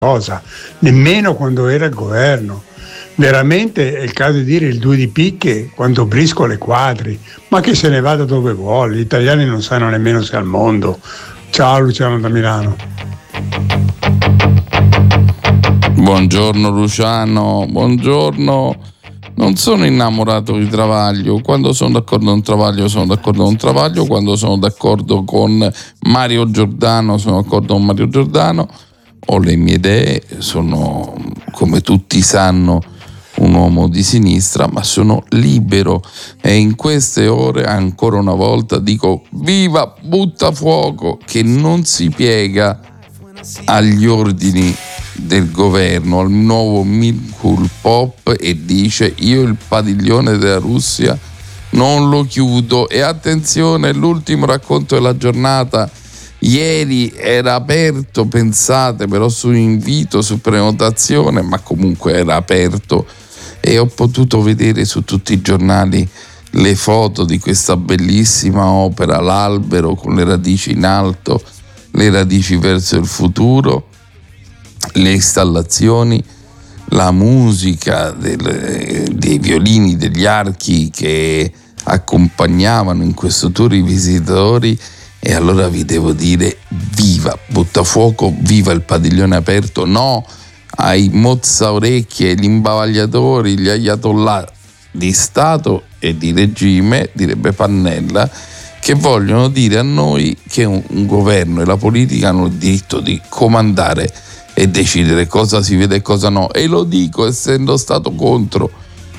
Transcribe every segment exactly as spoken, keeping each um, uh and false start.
cosa, nemmeno quando era il governo. Veramente è il caso di dire il due di picche quando brisco le quadri, ma che se ne vada dove vuole, gli italiani non sanno nemmeno se è al mondo. Ciao Luciano da Milano. Buongiorno Luciano, buongiorno. Non sono innamorato di Travaglio. Quando sono d'accordo con Travaglio sono d'accordo con Travaglio, quando sono d'accordo con Mario Giordano sono d'accordo con Mario Giordano. Ho le mie idee, sono, come tutti sanno, un uomo di sinistra, ma sono libero e in queste ore ancora una volta dico viva Buttafuoco, che non si piega agli ordini del governo, al nuovo Milkul Pop, e dice io il padiglione della Russia non lo chiudo. E attenzione, l'ultimo racconto della giornata. Ieri era aperto, pensate, però su invito, su prenotazione, ma comunque era aperto, e ho potuto vedere su tutti i giornali le foto di questa bellissima opera, l'albero con le radici in alto, le radici verso il futuro, le installazioni, la musica del, dei violini, degli archi che accompagnavano in questo tour i visitatori. E allora vi devo dire viva Buttafuoco, viva il padiglione aperto, no ai mozzaorecchie, gli imbavagliatori, gli ayatollah di Stato e di regime, direbbe Pannella, che vogliono dire a noi che un, un governo e la politica hanno il diritto di comandare e decidere cosa si vede e cosa no. E lo dico essendo stato contro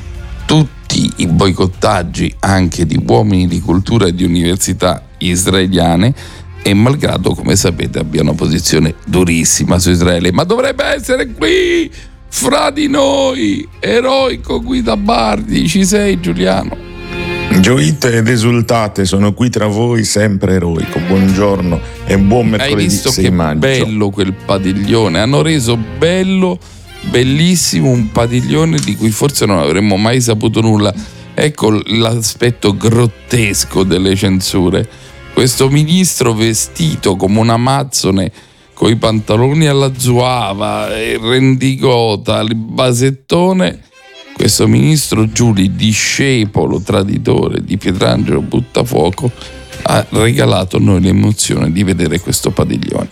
tutti i boicottaggi anche di uomini di cultura e di università israeliane, e malgrado, come sapete, abbia una posizione durissima su Israele, ma dovrebbe essere qui fra di noi. Eroico Guida Bardi, ci sei Giuliano? Gioite ed esultate, sono qui tra voi sempre eroico. Buongiorno e buon mercoledì. Hai visto sei che maggio. Bello quel padiglione, hanno reso bello, bellissimo un padiglione di cui forse non avremmo mai saputo nulla. Ecco l'aspetto grottesco delle censure. Questo ministro vestito come una amazzone, con i pantaloni alla zuava, il rendigota, il basettone. Questo ministro Giuli, discepolo traditore di Pietrangelo Buttafuoco, ha regalato a noi l'emozione di vedere questo padiglione.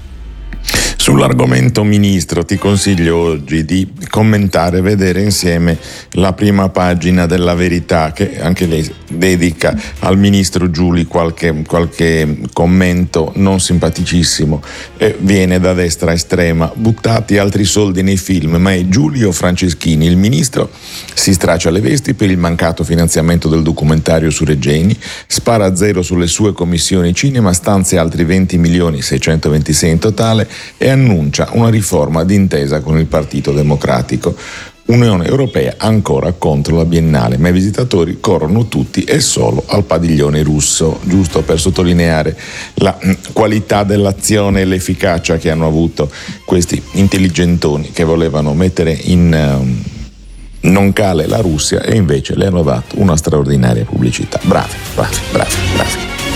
Sull'argomento ministro ti consiglio oggi di commentare, vedere insieme la prima pagina della Verità, che anche lei dedica al ministro Giuli qualche, qualche commento non simpaticissimo, e viene da destra estrema: buttati altri soldi nei film, ma è Giulio Franceschini. Il ministro si straccia le vesti per il mancato finanziamento del documentario su Regeni, spara a zero sulle sue commissioni cinema, stanzia altri venti milioni seicentoventisei in totale e annuncia una riforma d'intesa con il Partito Democratico. Unione Europea ancora contro la Biennale, ma i visitatori corrono tutti e solo al padiglione russo, giusto per sottolineare la qualità dell'azione e l'efficacia che hanno avuto questi intelligentoni che volevano mettere in um, non cale la Russia, e invece le hanno dato una straordinaria pubblicità. Bravi, bravi, bravi, bravi.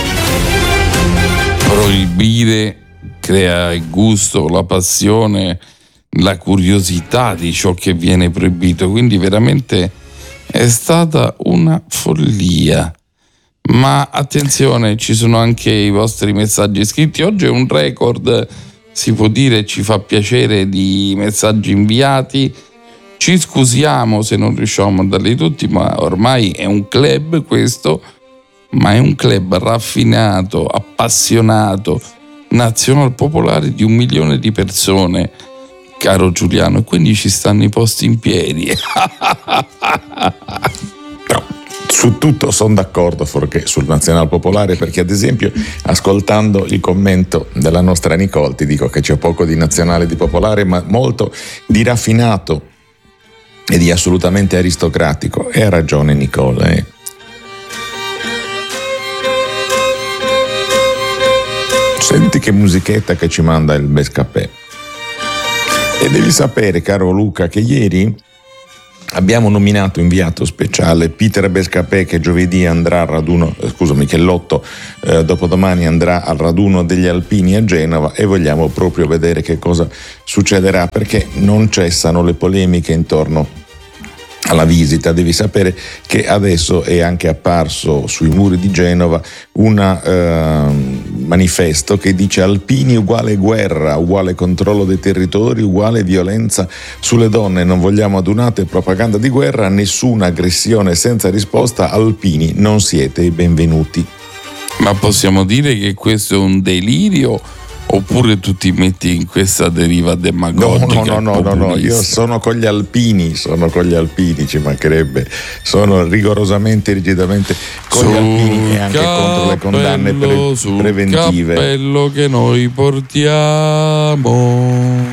Proibire crea il gusto, la passione, la curiosità di ciò che viene proibito, quindi veramente è stata una follia. Ma attenzione, ci sono anche i vostri messaggi scritti. Oggi è un record, si può dire, ci fa piacere, di messaggi inviati. Ci scusiamo se non riusciamo a darli tutti, ma ormai è un club questo, ma è un club raffinato, appassionato, nazional popolare di un milione di persone, caro Giuliano, e quindi ci stanno i posti in piedi. No, su tutto sono d'accordo, fuorché sul nazional popolare, perché ad esempio ascoltando il commento della nostra Nicole ti dico che c'è poco di nazionale, di popolare, ma molto di raffinato e di assolutamente aristocratico. E ha ragione Nicole, eh. Senti che musichetta che ci manda il Bescapè. E devi sapere, caro Luca, che ieri Abbiamo nominato inviato speciale Peter Bescapè, che giovedì andrà al raduno, eh, scusami, che l'otto eh, dopodomani andrà al raduno degli alpini a Genova, e vogliamo proprio vedere che cosa succederà, perché non cessano le polemiche intorno alla visita. Devi sapere che adesso è anche apparso sui muri di Genova un uh, manifesto che dice: alpini uguale guerra, uguale controllo dei territori, uguale violenza sulle donne, non vogliamo adunate propaganda di guerra, nessuna aggressione senza risposta, alpini non siete i benvenuti. Ma possiamo dire che questo è un delirio? Oppure tu ti metti in questa deriva demagogica? No, no, no, no, no, io sono con gli alpini, sono con gli alpini, ci mancherebbe. Sono rigorosamente, rigidamente con sul gli alpini e anche cappello, contro le condanne pre- sul preventive. Il cappello che noi portiamo.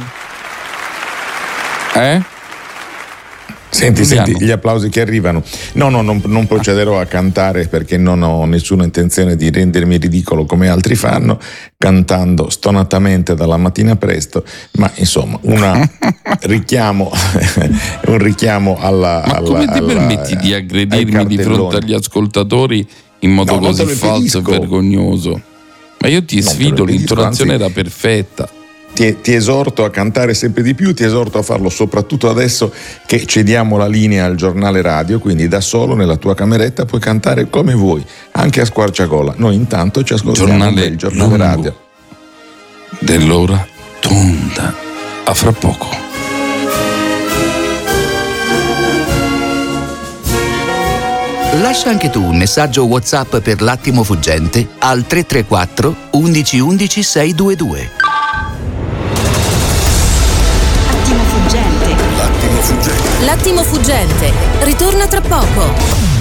Eh? Senti, senti, gli applausi che arrivano. No, no, non, non procederò a cantare, perché non ho nessuna intenzione di rendermi ridicolo come altri fanno, cantando stonatamente dalla mattina presto, ma insomma, una richiamo, un richiamo alla... Ma alla, come ti alla, permetti di aggredirmi di fronte agli ascoltatori in modo no, così falso e vergognoso? Ma io ti non sfido, l'intonazione anzi, era perfetta. Ti, ti esorto a cantare sempre di più, ti esorto a farlo soprattutto adesso che cediamo la linea al giornale radio, quindi da solo nella tua cameretta puoi cantare come vuoi, anche a squarciagola. Noi intanto ci ascoltiamo giornale il giornale radio dell'ora tonda. A fra poco. Lascia anche tu un messaggio WhatsApp per l'attimo fuggente al tre tre quattro undici undici seicentoventidue. L'attimo fuggente ritorna tra poco.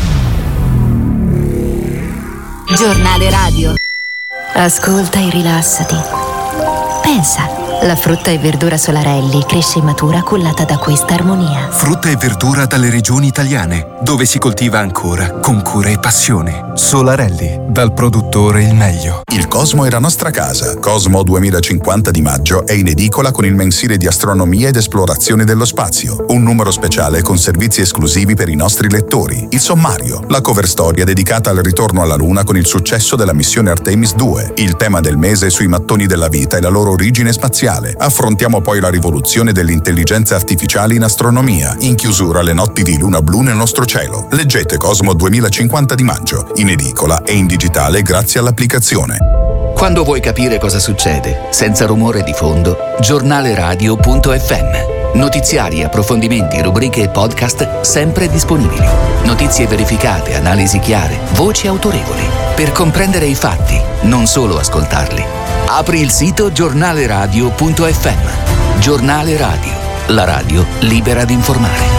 Giornale radio. Ascolta e rilassati. Pensa, la frutta e verdura Solarelli cresce e matura cullata da questa armonia. Frutta e verdura dalle regioni italiane, dove si coltiva ancora con cura e passione. Solarelli, dal produttore il meglio. Il Cosmo è la nostra casa. Cosmo duemilacinquanta di maggio è in edicola con il mensile di astronomia ed esplorazione dello spazio. Un numero speciale con servizi esclusivi per i nostri lettori. Il sommario, la cover storia dedicata al ritorno alla Luna con il successo della missione Artemis due. Il tema del mese sui mattoni della vita e la loro origine spaziale. Affrontiamo poi la rivoluzione dell'intelligenza artificiale in astronomia. In chiusura le notti di luna blu nel nostro cielo. Leggete Cosmo duemilacinquanta di maggio, in edicola e in digitale grazie all'applicazione. Quando vuoi capire cosa succede, senza rumore di fondo, giornale radio punto effe emme. Notiziari, approfondimenti, rubriche e podcast sempre disponibili. Notizie verificate, analisi chiare, voci autorevoli. Per comprendere i fatti, non solo ascoltarli. Apri il sito giornale radio punto effe emme. Giornale Radio, la radio libera di informare.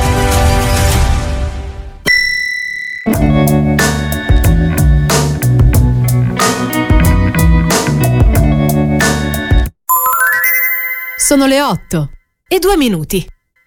Sono le otto e due minuti.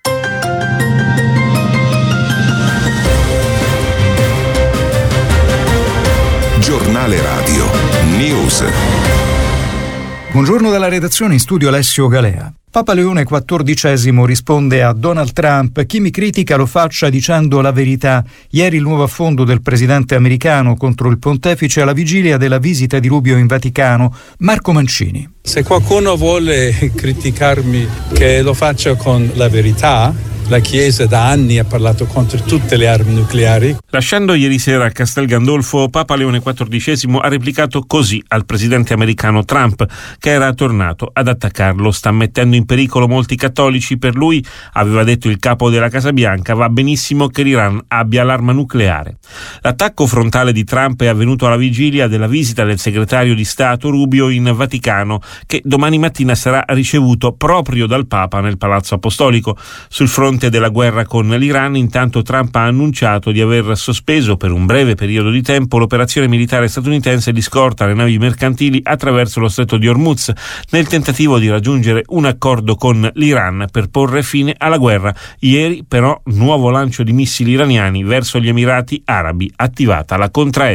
Giornale Radio News. Buongiorno dalla redazione, in studio Alessio Galea. Papa Leone quattordicesimo risponde a Donald Trump: chi mi critica lo faccia dicendo la verità. Ieri il nuovo affondo del presidente americano contro il pontefice alla vigilia della visita di Rubio in Vaticano. Marco Mancini. Se qualcuno vuole criticarmi, che lo faccia con la verità. La Chiesa da anni ha parlato contro tutte le armi nucleari. Lasciando ieri sera a Castel Gandolfo, Papa Leone quattordicesimo ha replicato così al presidente americano Trump, che era tornato ad attaccarlo. Sta mettendo in pericolo molti cattolici. Per lui, aveva detto il capo della Casa Bianca, va benissimo che l'Iran abbia l'arma nucleare. L'attacco frontale di Trump è avvenuto alla vigilia della visita del segretario di Stato Rubio in Vaticano, che domani mattina sarà ricevuto proprio dal Papa nel Palazzo Apostolico. Sul fronte della guerra con l'Iran, intanto Trump ha annunciato di aver sospeso per un breve periodo di tempo l'operazione militare statunitense di scorta alle navi mercantili attraverso lo stretto di Hormuz, nel tentativo di raggiungere un accordo con l'Iran per porre fine alla guerra. Ieri però nuovo lancio di missili iraniani verso gli Emirati Arabi, attivata la contraerea.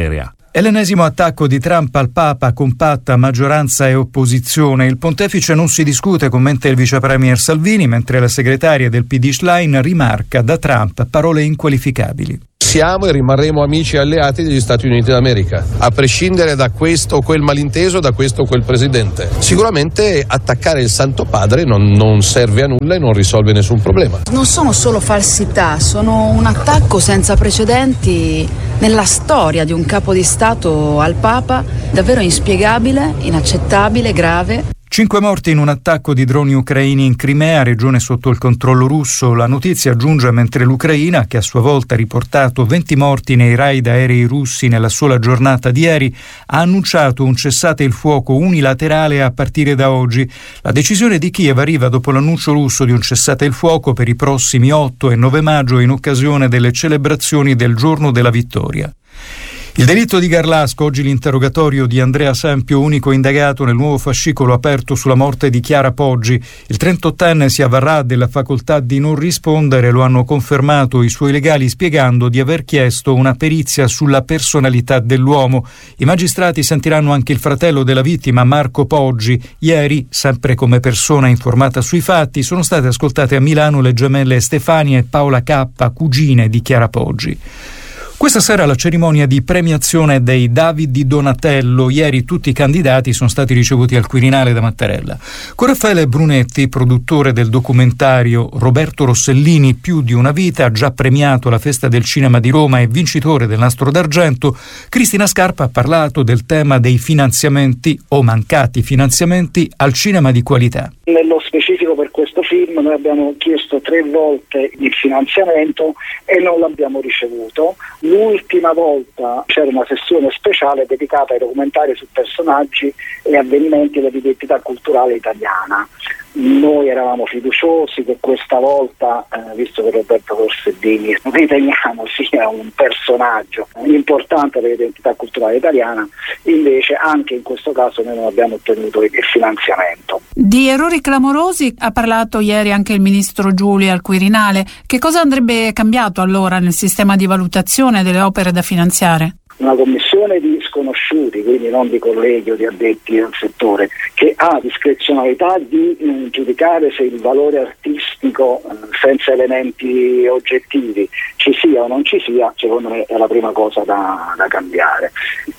È l'ennesimo attacco di Trump al Papa, compatta maggioranza e opposizione. Il pontefice non si discute, commenta il vice premier Salvini, mentre la segretaria del P D Schlein rimarca da Trump parole inqualificabili. Siamo e rimarremo amici e alleati degli Stati Uniti d'America, a prescindere da questo o quel malinteso, da questo o quel presidente. Sicuramente attaccare il Santo Padre non, non serve a nulla e non risolve nessun problema. Non sono solo falsità, sono un attacco senza precedenti nella storia di un capo di Stato al Papa, davvero inspiegabile, inaccettabile, grave. Cinque morti in un attacco di droni ucraini in Crimea, regione sotto il controllo russo. La notizia giunge mentre l'Ucraina, che a sua volta ha riportato venti morti nei raid aerei russi nella sola giornata di ieri, ha annunciato un cessate il fuoco unilaterale a partire da oggi. La decisione di Kiev arriva dopo l'annuncio russo di un cessate il fuoco per i prossimi otto e nove maggio in occasione delle celebrazioni del giorno della vittoria. Il delitto di Garlasco, oggi l'interrogatorio di Andrea Sempio, unico indagato nel nuovo fascicolo aperto sulla morte di Chiara Poggi. Il trentottenne si avvarrà della facoltà di non rispondere, lo hanno confermato i suoi legali spiegando di aver chiesto una perizia sulla personalità dell'uomo. I magistrati sentiranno anche il fratello della vittima, Marco Poggi. Ieri, sempre come persona informata sui fatti, sono state ascoltate a Milano le gemelle Stefania e Paola K, cugine di Chiara Poggi. Questa sera la cerimonia di premiazione dei David di Donatello. Ieri tutti i candidati sono stati ricevuti al Quirinale da Mattarella. Con Raffaele Brunetti, produttore del documentario Roberto Rossellini, Più di una vita, già premiato alla Festa del Cinema di Roma e vincitore del Nastro d'Argento, Cristina Scarpa ha parlato del tema dei finanziamenti o mancati finanziamenti al cinema di qualità. Nello specifico per questo film noi abbiamo chiesto tre volte il finanziamento e non l'abbiamo ricevuto. L'ultima volta c'era una sessione speciale dedicata ai documentari su personaggi e avvenimenti dell'identità culturale italiana. Noi eravamo fiduciosi che questa volta, eh, visto che Roberto Rossellini riteniamo sia un personaggio importante per l'identità culturale italiana, invece anche in questo caso noi non abbiamo ottenuto il finanziamento. Di errori clamorosi ha parlato ieri anche il ministro Giuli al Quirinale. Che cosa andrebbe cambiato allora nel sistema di valutazione delle opere da finanziare? Una commissione di sconosciuti, quindi non di colleghi o di addetti al settore, che ha discrezionalità di mh, giudicare se il valore artistico mh, senza elementi oggettivi ci sia o non ci sia, secondo me è la prima cosa da, da cambiare.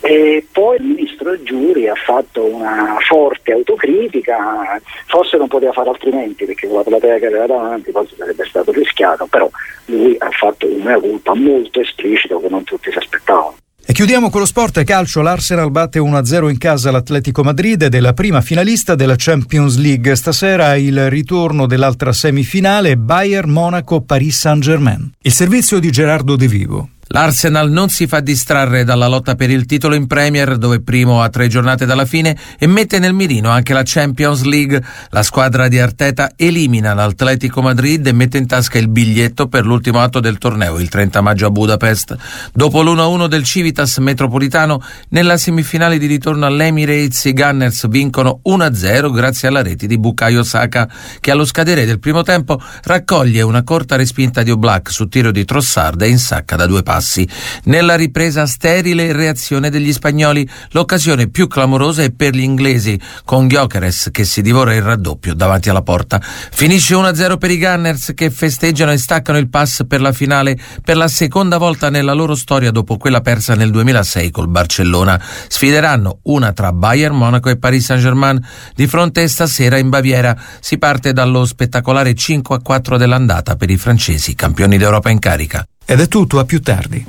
E poi il ministro Giuri ha fatto una forte autocritica, forse non poteva fare altrimenti perché con la platea che aveva davanti forse sarebbe stato rischiato, però lui ha fatto una colpa molto esplicita che non tutti si aspettavano. E chiudiamo con lo sport e calcio. L'Arsenal batte uno a zero in casa l'Atletico Madrid ed è la prima finalista della Champions League. Stasera il ritorno dell'altra semifinale, Bayern Monaco-Paris Saint-Germain. Il servizio di Gerardo De Vivo. L'Arsenal non si fa distrarre dalla lotta per il titolo in Premier, dove primo a tre giornate dalla fine, e mette nel mirino anche la Champions League. La squadra di Arteta elimina l'Atletico Madrid e mette in tasca il biglietto per l'ultimo atto del torneo, il trenta maggio a Budapest. Dopo l'uno a uno del Civitas Metropolitano, nella semifinale di ritorno all'Emirates i Gunners vincono uno a zero grazie alla rete di Bukayo Saka, che allo scadere del primo tempo raccoglie una corta respinta di Oblak su tiro di Trossard e insacca da due passi. Nella ripresa sterile reazione degli spagnoli, l'occasione più clamorosa è per gli inglesi, con Gyökeres che si divora il raddoppio davanti alla porta. Finisce uno a zero per i Gunners, che festeggiano e staccano il pass per la finale per la seconda volta nella loro storia dopo quella persa nel duemilasei col Barcellona. Sfideranno una tra Bayern Monaco e Paris Saint-Germain di fronte stasera in Baviera. Si parte dallo spettacolare cinque a quattro dell'andata per i francesi, campioni d'Europa in carica. Ed è tutto, a più tardi.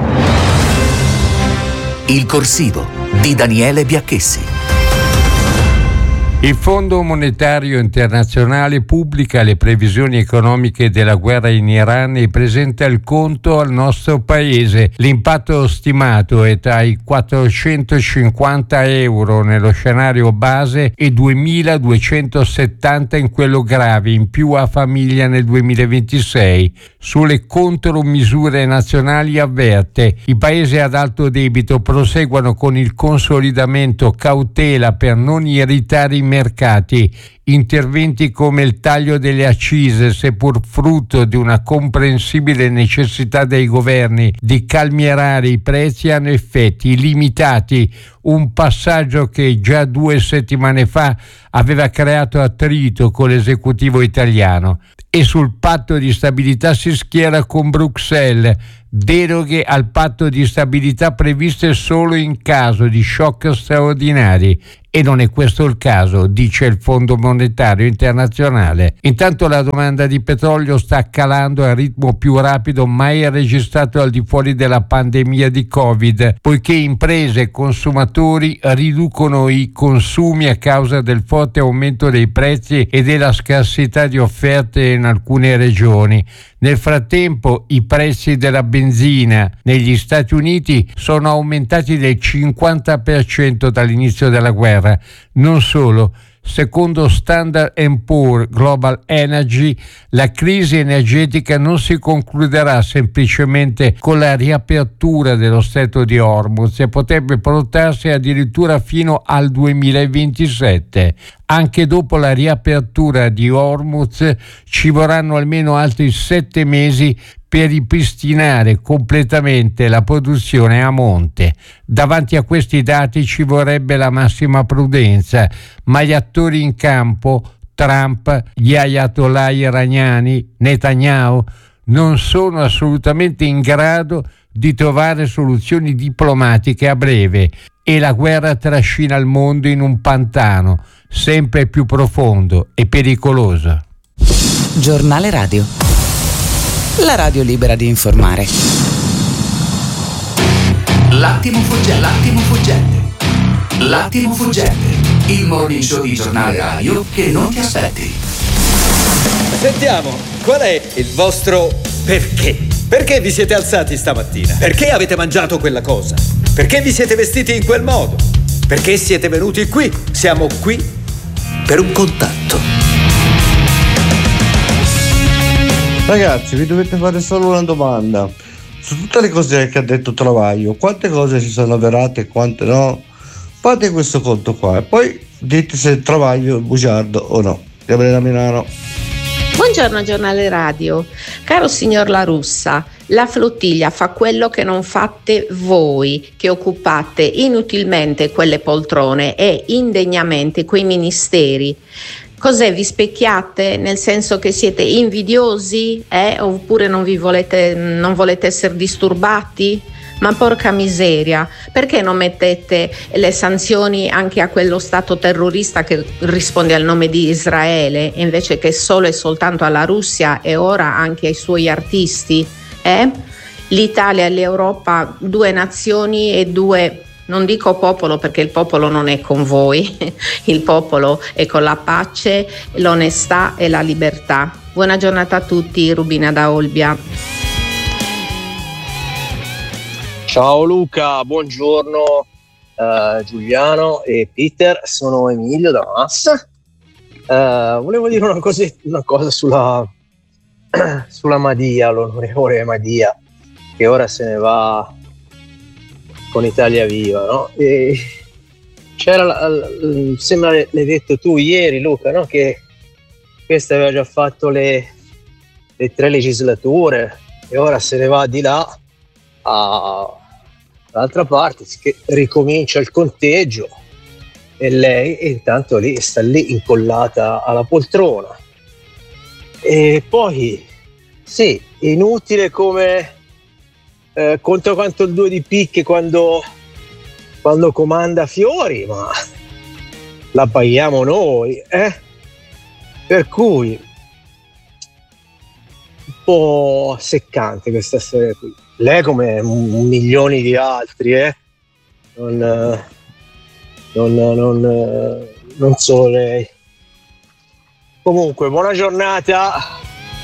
Il corsivo di Daniele Biacchessi. Il Fondo Monetario Internazionale pubblica le previsioni economiche della guerra in Iran e presenta il conto al nostro paese. L'impatto stimato è tra i quattrocentocinquanta euro nello scenario base e duemiladuecentosettanta in quello grave, in più a famiglia nel duemilaventisei. Sulle contromisure nazionali avverte: i paesi ad alto debito proseguono con il consolidamento cautela per non irritare i mercati. Interventi come il taglio delle accise, seppur frutto di una comprensibile necessità dei governi di calmierare i prezzi, hanno effetti limitati, un passaggio che già due settimane fa aveva creato attrito con l'esecutivo italiano. E sul patto di stabilità si schiera con Bruxelles, deroghe al patto di stabilità previste solo in caso di shock straordinari. E non è questo il caso, dice il Fondo Monetario Internazionale. Intanto la domanda di petrolio sta calando al ritmo più rapido mai registrato al di fuori della pandemia di Covid, poiché imprese e consumatori riducono i consumi a causa del forte aumento dei prezzi e della scarsità di offerte in alcune regioni. Nel frattempo i prezzi della benzina negli Stati Uniti sono aumentati del cinquanta per cento dall'inizio della guerra. Non solo, secondo Standard and Poor's Global Energy, la crisi energetica non si concluderà semplicemente con la riapertura dello stretto di Hormuz e potrebbe portarsi addirittura fino al duemilaventisette. Anche dopo la riapertura di Hormuz ci vorranno almeno altri sette mesi per ripristinare completamente la produzione a monte. Davanti a questi dati ci vorrebbe la massima prudenza, ma gli attori in campo, Trump, gli ayatollah iraniani, Netanyahu, non sono assolutamente in grado di trovare soluzioni diplomatiche a breve e la guerra trascina il mondo in un pantano sempre più profondo e pericoloso. Giornale Radio. La radio libera di informare. L'attimo fuggente. L'attimo fuggente. L'attimo fuggente. Il morning show di Giornale Radio che non ti aspetti. Sentiamo, qual è il vostro perché? Perché vi siete alzati stamattina? Perché avete mangiato quella cosa? Perché vi siete vestiti in quel modo? Perché siete venuti qui? Siamo qui per un contatto. Ragazzi, vi dovete fare solo una domanda. Su tutte le cose che ha detto Travaglio, quante cose si sono avverate e quante no? Fate questo conto qua e poi dite se Travaglio è bugiardo o no. Gabriele Milano. Buongiorno Giornale Radio. Caro signor La Russa, la flottiglia fa quello che non fate voi, che occupate inutilmente quelle poltrone e indegnamente quei ministeri. Cos'è, vi specchiate nel senso che siete invidiosi eh? Oppure non vi volete, non volete essere disturbati? Ma porca miseria, perché non mettete le sanzioni anche a quello stato terrorista che risponde al nome di Israele invece che solo e soltanto alla Russia e ora anche ai suoi artisti? Eh? L'Italia e l'Europa, due nazioni e due... Non dico popolo perché il popolo non è con voi, il popolo è con la pace, l'onestà e la libertà. Buona giornata a tutti, Rubina da Olbia. Ciao Luca, buongiorno uh, Giuliano e Peter, sono Emilio da Massa. Uh, volevo dire una cosa, una cosa sulla, sulla Madia, l'onorevole Madia, che ora se ne va con Italia Viva, no? E c'era, la, la, sembra l'hai detto tu ieri Luca, no? Che questa aveva già fatto le, le tre legislature e ora se ne va di là a, dall'altra parte, che ricomincia il conteggio e lei intanto lì sta lì incollata alla poltrona. E poi sì, inutile come Eh, contro quanto il due di picche quando, quando comanda Fiori, ma la paghiamo noi, eh? Per cui un po' seccante questa storia qui. Lei come un, milioni di altri, eh? Non, non, non, non solo lei. Comunque, buona giornata.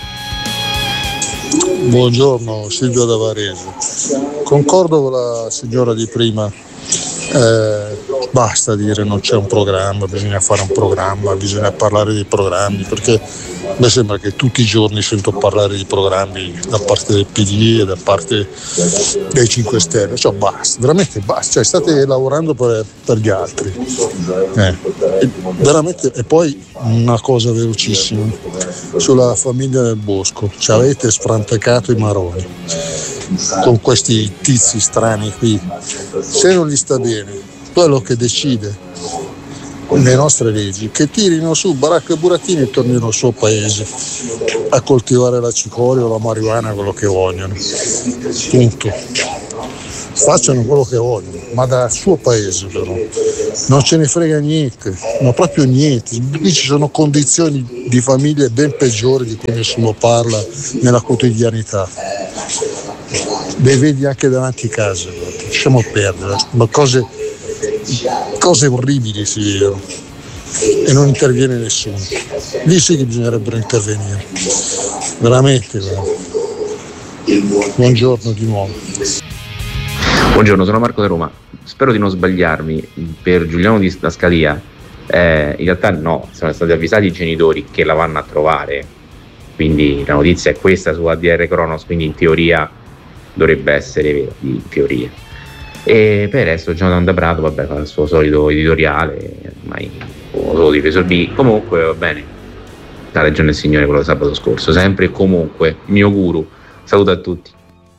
Buongiorno, Silvio da Varese. Concordo con la signora di prima. Eh, basta dire non c'è un programma, bisogna fare un programma, bisogna parlare dei programmi, perché a me sembra che tutti i giorni sento parlare di programmi da parte del P D e da parte dei cinque Stelle, cioè basta, veramente basta, cioè state lavorando per, per gli altri, eh. e, veramente. E poi una cosa velocissima sulla famiglia del Bosco, ci avete sfrantecato i maroni con questi tizi strani qui, se non gli sta bene quello che decide le nostre leggi, che tirino su Baracca e Burattini e tornino al suo paese a coltivare la cicoria o la marijuana, quello che vogliono, punto. Facciano quello che vogliono, ma dal suo paese però non ce ne frega niente, ma proprio niente. Qui ci sono condizioni di famiglie ben peggiori di cui nessuno parla nella quotidianità, le vedi anche davanti a casa, lasciamo perdere, ma cose, cose orribili si vedono e non interviene nessuno. Lì sì che bisognerebbero intervenire, veramente. Buongiorno di nuovo. Buongiorno, sono Marco da Roma. Spero di non sbagliarmi. Per Giuliano di Scalia, eh, in realtà no, sono stati avvisati i genitori che la vanno a trovare. Quindi la notizia è questa su A D R Cronos, quindi in teoria dovrebbe essere vero, in teoria. E per il resto Jonathan da Prato, vabbè, fa il suo solito editoriale, ormai solo difensor B. Comunque va bene. La Regione del Signore, quello di sabato scorso, sempre e comunque, il mio guru. Saluto a tutti.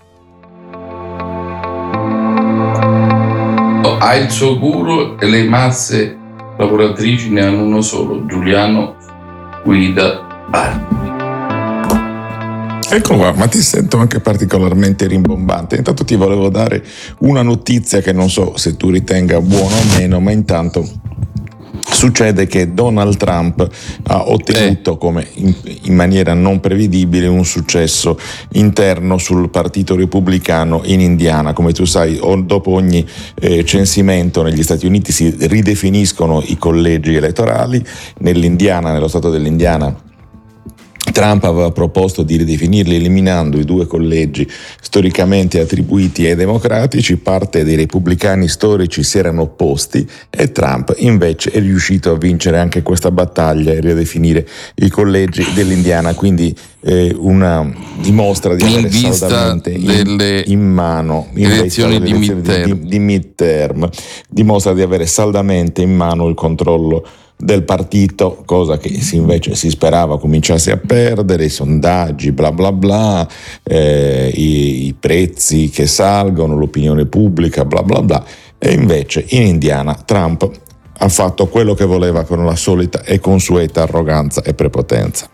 Ha il suo guru e le masse lavoratrici ne hanno uno solo, Giuliano Guida Bardi. Ecco qua, ma ti sento anche particolarmente rimbombante. Intanto ti volevo dare una notizia che non so se tu ritenga buona o meno, ma intanto succede che Donald Trump ha ottenuto, come in, in maniera non prevedibile, un successo interno sul partito repubblicano in Indiana. Come tu sai, dopo ogni eh, censimento negli Stati Uniti si ridefiniscono i collegi elettorali. Nell'Indiana, nello stato dell'Indiana, Trump aveva proposto di ridefinirli eliminando i due collegi storicamente attribuiti ai democratici. Parte dei repubblicani storici si erano opposti e Trump invece è riuscito a vincere anche questa battaglia e ridefinire i collegi dell'Indiana, quindi eh, una dimostra di avere saldamente in, in mano in elezioni di midterm. Di, di midterm dimostra di avere saldamente in mano il controllo del partito, cosa che si invece si sperava cominciasse a perdere, i sondaggi bla bla bla, eh, i, i prezzi che salgono, l'opinione pubblica bla bla bla, e invece in Indiana Trump ha fatto quello che voleva con la solita e consueta arroganza e prepotenza.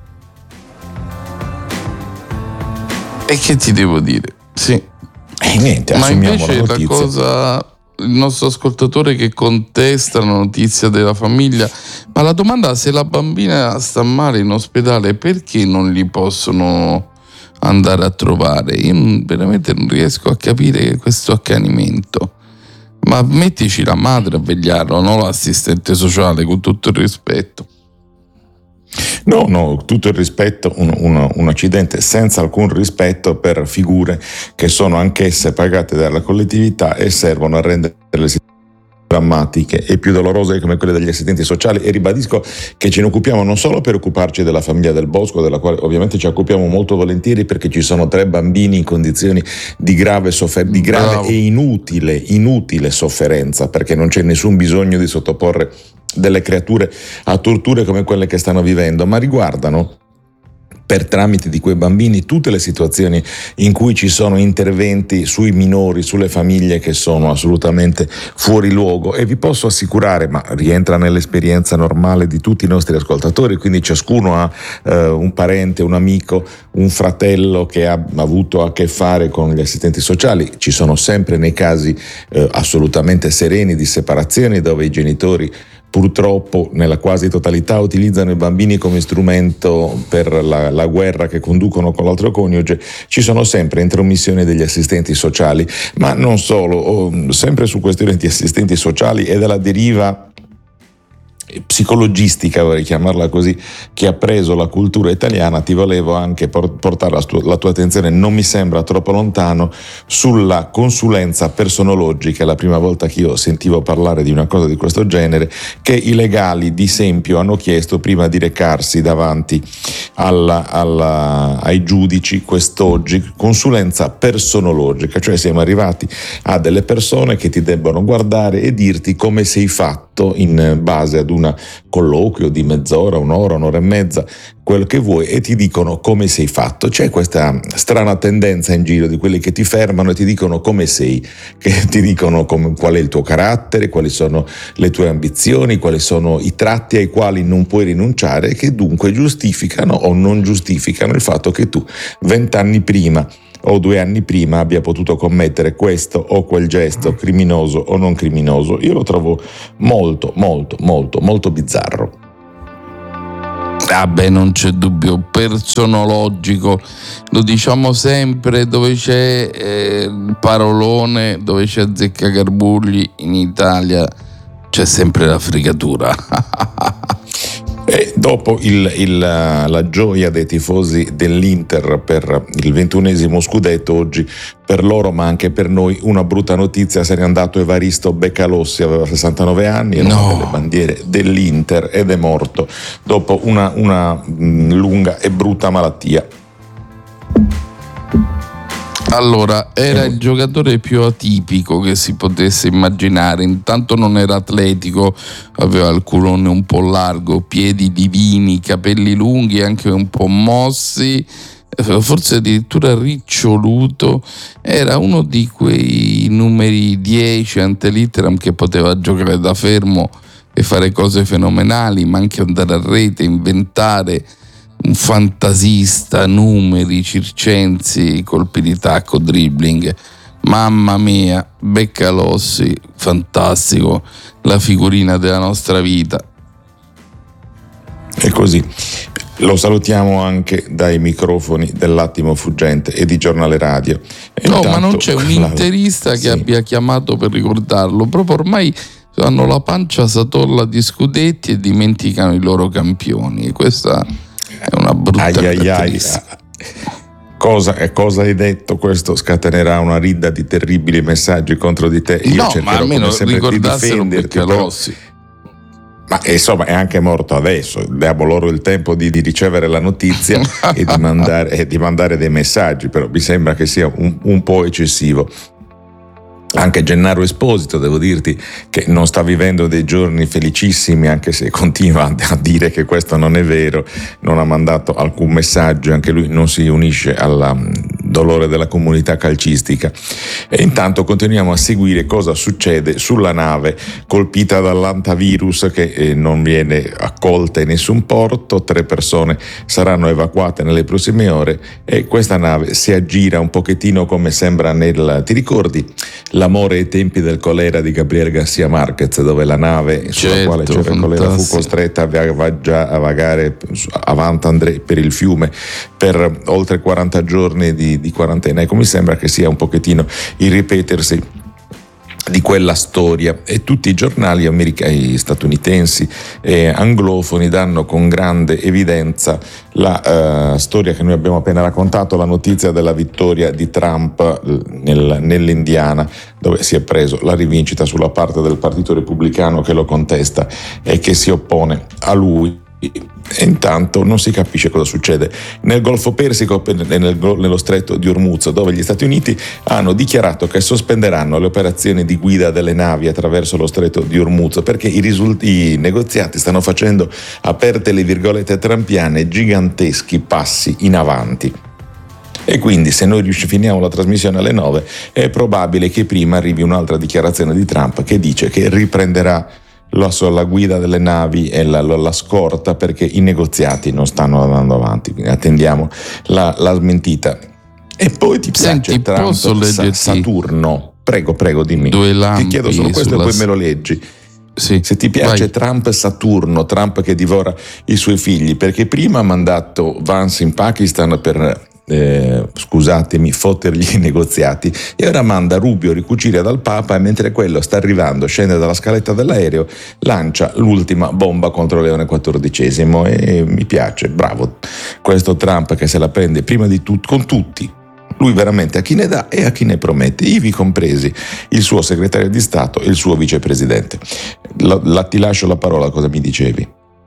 E che ti devo dire? Sì. E niente, ma assumiamo invece la notizia. La cosa, il nostro ascoltatore che contesta la notizia della famiglia, ma la domanda: se la bambina sta male in ospedale, perché non li possono andare a trovare? Io veramente non riesco a capire questo accanimento. Ma mettici la madre a vegliarlo, non l'assistente sociale, con tutto il rispetto. No, no, tutto il rispetto, un, un, un accidente senza alcun rispetto per figure che sono anch'esse pagate dalla collettività e servono a rendere le situazioni drammatiche e più dolorose come quelle degli assistenti sociali. E ribadisco che ce ne occupiamo non solo per occuparci della famiglia del Bosco, della quale ovviamente ci occupiamo molto volentieri, perché ci sono tre bambini in condizioni di grave, soffer- di grave e inutile, inutile sofferenza, perché non c'è nessun bisogno di sottoporre delle creature a torture come quelle che stanno vivendo, ma riguardano per tramite di quei bambini tutte le situazioni in cui ci sono interventi sui minori, sulle famiglie che sono assolutamente fuori luogo. E vi posso assicurare, ma rientra nell'esperienza normale di tutti i nostri ascoltatori, quindi ciascuno ha eh, un parente, un amico, un fratello che ha avuto a che fare con gli assistenti sociali. Ci sono sempre nei casi eh, assolutamente sereni di separazioni dove i genitori purtroppo nella quasi totalità utilizzano i bambini come strumento per la, la guerra che conducono con l'altro coniuge. Ci sono sempre intromissioni degli assistenti sociali, ma non solo, oh, sempre su questioni di assistenti sociali e della deriva psicologistica, vorrei chiamarla così, che ha preso la cultura italiana, ti volevo anche portare la tua, la tua attenzione, non mi sembra troppo lontano, sulla consulenza personologica. È la prima volta che io sentivo parlare di una cosa di questo genere, che i legali di Sempio hanno chiesto prima di recarsi davanti alla, alla, ai giudici quest'oggi. Consulenza personologica, cioè siamo arrivati a delle persone che ti debbono guardare e dirti come sei fatto in base ad un colloquio di mezz'ora, un'ora, un'ora e mezza, quello che vuoi, e ti dicono come sei fatto. C'è questa strana tendenza in giro di quelli che ti fermano e ti dicono come sei, che ti dicono come, qual è il tuo carattere, quali sono le tue ambizioni, quali sono i tratti ai quali non puoi rinunciare, e che dunque giustificano o non giustificano il fatto che tu vent'anni prima o due anni prima abbia potuto commettere questo o quel gesto criminoso o non criminoso. Io lo trovo molto, molto, molto, molto bizzarro. Ah beh, non c'è dubbio, personologico, lo diciamo sempre, dove c'è eh, il parolone, dove c'è Azzeccagarbugli, in Italia c'è sempre la fregatura. E dopo il, il, la gioia dei tifosi dell'Inter per il ventunesimo scudetto, oggi per loro ma anche per noi una brutta notizia: se n'è andato Evaristo Beccalossi, aveva sessantanove anni, era no. una delle bandiere dell'Inter ed è morto dopo una, una mh, lunga e brutta malattia. Allora, era il giocatore più atipico che si potesse immaginare. Intanto non era atletico, aveva il culone un po' largo, piedi divini, capelli lunghi, anche un po' mossi, forse addirittura riccioluto. Era uno di quei numeri dieci ante litteram che poteva giocare da fermo e fare cose fenomenali, ma anche andare a rete, inventare. Un fantasista, numeri, circensi, colpi di tacco, dribbling. Mamma mia, Beccalossi, fantastico, la figurina della nostra vita. E così lo salutiamo anche dai microfoni dell'Attimo Fuggente e di Giornale Radio. E no, intanto, ma non c'è un interista che sì. abbia chiamato per ricordarlo. Proprio ormai hanno la pancia satolla di scudetti e dimenticano i loro campioni. Questa è una brutta ai, caratteristica. Ai, ai. Cosa, cosa hai detto? Questo scatenerà una ridda di terribili messaggi contro di te. Io no, cercherò ma almeno come sempre di difenderti. Beccalossi. Ma insomma è anche morto adesso, diamo loro il tempo di, di ricevere la notizia e, di mandare, e di mandare dei messaggi, però mi sembra che sia un, un po' eccessivo. Anche Gennaro Esposito, devo dirti che non sta vivendo dei giorni felicissimi, anche se continua a dire che questo non è vero, non ha mandato alcun messaggio, anche lui non si unisce al dolore della comunità calcistica. E intanto continuiamo a seguire cosa succede sulla nave colpita dall'antavirus che eh, non viene accolta in nessun porto. Tre persone saranno evacuate nelle prossime ore e questa nave si aggira un pochettino come sembra nel... ti ricordi? L'amore ai tempi del colera di Gabriel García Márquez, dove la nave sulla certo, quale c'era il colera fu costretta a vagare avanti André per il fiume per oltre quaranta giorni di, di quarantena. Ecco, mi sembra che sia un pochettino il ripetersi di quella storia, e tutti i giornali americani, statunitensi e anglofoni danno con grande evidenza la uh, storia che noi abbiamo appena raccontato, la notizia della vittoria di Trump nel, nell'Indiana, dove si è preso la rivincita sulla parte del Partito Repubblicano che lo contesta e che si oppone a lui. E intanto non si capisce cosa succede nel Golfo Persico e nel, nello stretto di Hormuz, dove gli Stati Uniti hanno dichiarato che sospenderanno le operazioni di guida delle navi attraverso lo stretto di Hormuz perché i, risult- i negoziati stanno facendo, aperte le virgolette trampiane, giganteschi passi in avanti. E quindi se noi finiamo la trasmissione alle nove è probabile che prima arrivi un'altra dichiarazione di Trump che dice che riprenderà la, la guida delle navi e la, la, la scorta perché i negoziati non stanno andando avanti, quindi attendiamo la, la smentita. E poi ti piace Senti, Trump, Sa- Saturno? Prego, prego, dimmi. Due lampi. Ti chiedo solo questo sulla... e poi me lo leggi. Sì, se ti piace vai. Trump Saturno, Trump che divora i suoi figli, perché prima ha mandato Vance in Pakistan per eh, scusatemi, fottergli i negoziati, e ora manda Rubio ricucire dal Papa, e mentre quello sta arrivando, scende dalla scaletta dell'aereo, lancia l'ultima bomba contro Leone quattordicesimo, e mi piace, bravo questo Trump che se la prende prima di tutto con tutti. Lui veramente a chi ne dà e a chi ne promette, ivi compresi il suo segretario di Stato e il suo vicepresidente. La, la, ti lascio la parola, cosa mi dicevi?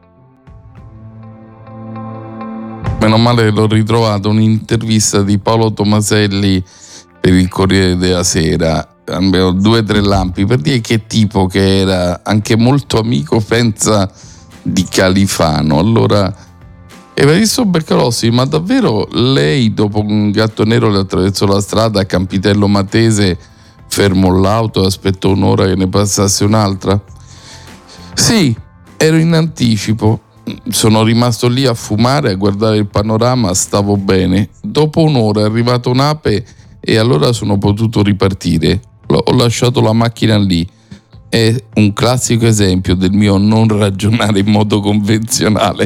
Meno male l'ho ritrovato, un'intervista di Paolo Tomaselli per il Corriere della Sera, avevo due o tre lampi, per dire che tipo che era, anche molto amico, pensa, di Califano. Allora, Evaristo Beccalossi, ma davvero lei dopo un gatto nero le attraversò la strada a Campitello Matese, fermò l'auto e aspettò un'ora che ne passasse un'altra? Sì, ero in anticipo, sono rimasto lì a fumare, a guardare il panorama, stavo bene. Dopo un'ora è arrivata un'ape e allora sono potuto ripartire, ho lasciato la macchina lì. È un classico esempio del mio non ragionare in modo convenzionale.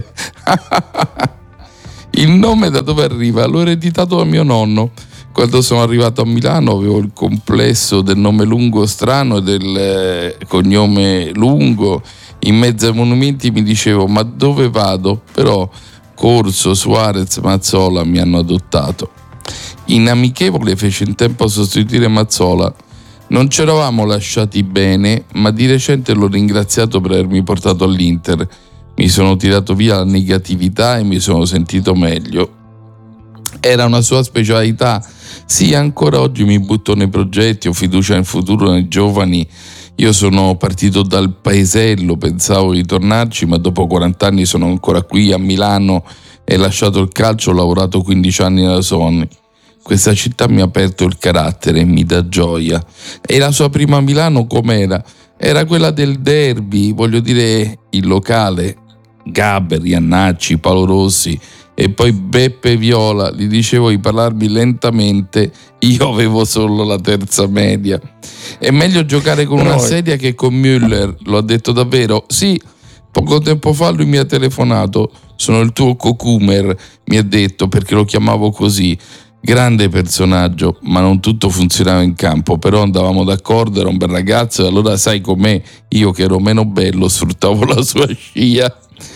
Il nome da dove arriva? L'ho ereditato da mio nonno. Quando sono arrivato a Milano avevo il complesso del nome lungo strano e del eh, cognome lungo. In mezzo ai monumenti mi dicevo: ma dove vado? Però Corso, Suarez, Mazzola mi hanno adottato. In Amichevole fece in tempo a sostituire Mazzola. Non ci eravamo lasciati bene, ma di recente l'ho ringraziato per avermi portato all'Inter. Mi sono tirato via la negatività e mi sono sentito meglio. Era una sua specialità. Sì, ancora oggi mi butto nei progetti, ho fiducia nel futuro, nei giovani. Io sono partito dal paesello, pensavo di tornarci, ma dopo quaranta anni sono ancora qui a Milano e lasciato il calcio, ho lavorato quindici anni nella Sony. Questa città mi ha aperto il carattere e mi dà gioia. E la sua prima Milano com'era? Era quella del derby, voglio dire il locale. Gabber, Iannacci, Paolo Rossi e poi Beppe Viola. Gli dicevo di parlarmi lentamente, io avevo solo la terza media. È meglio giocare con una sedia che con Müller, lo ha detto davvero? Sì, poco tempo fa lui mi ha telefonato. Sono il tuo Cocumer, mi ha detto, perché lo chiamavo così. Grande personaggio, ma non tutto funzionava in campo, però andavamo d'accordo, era un bel ragazzo, e allora sai com'è, io che ero meno bello sfruttavo la sua scia.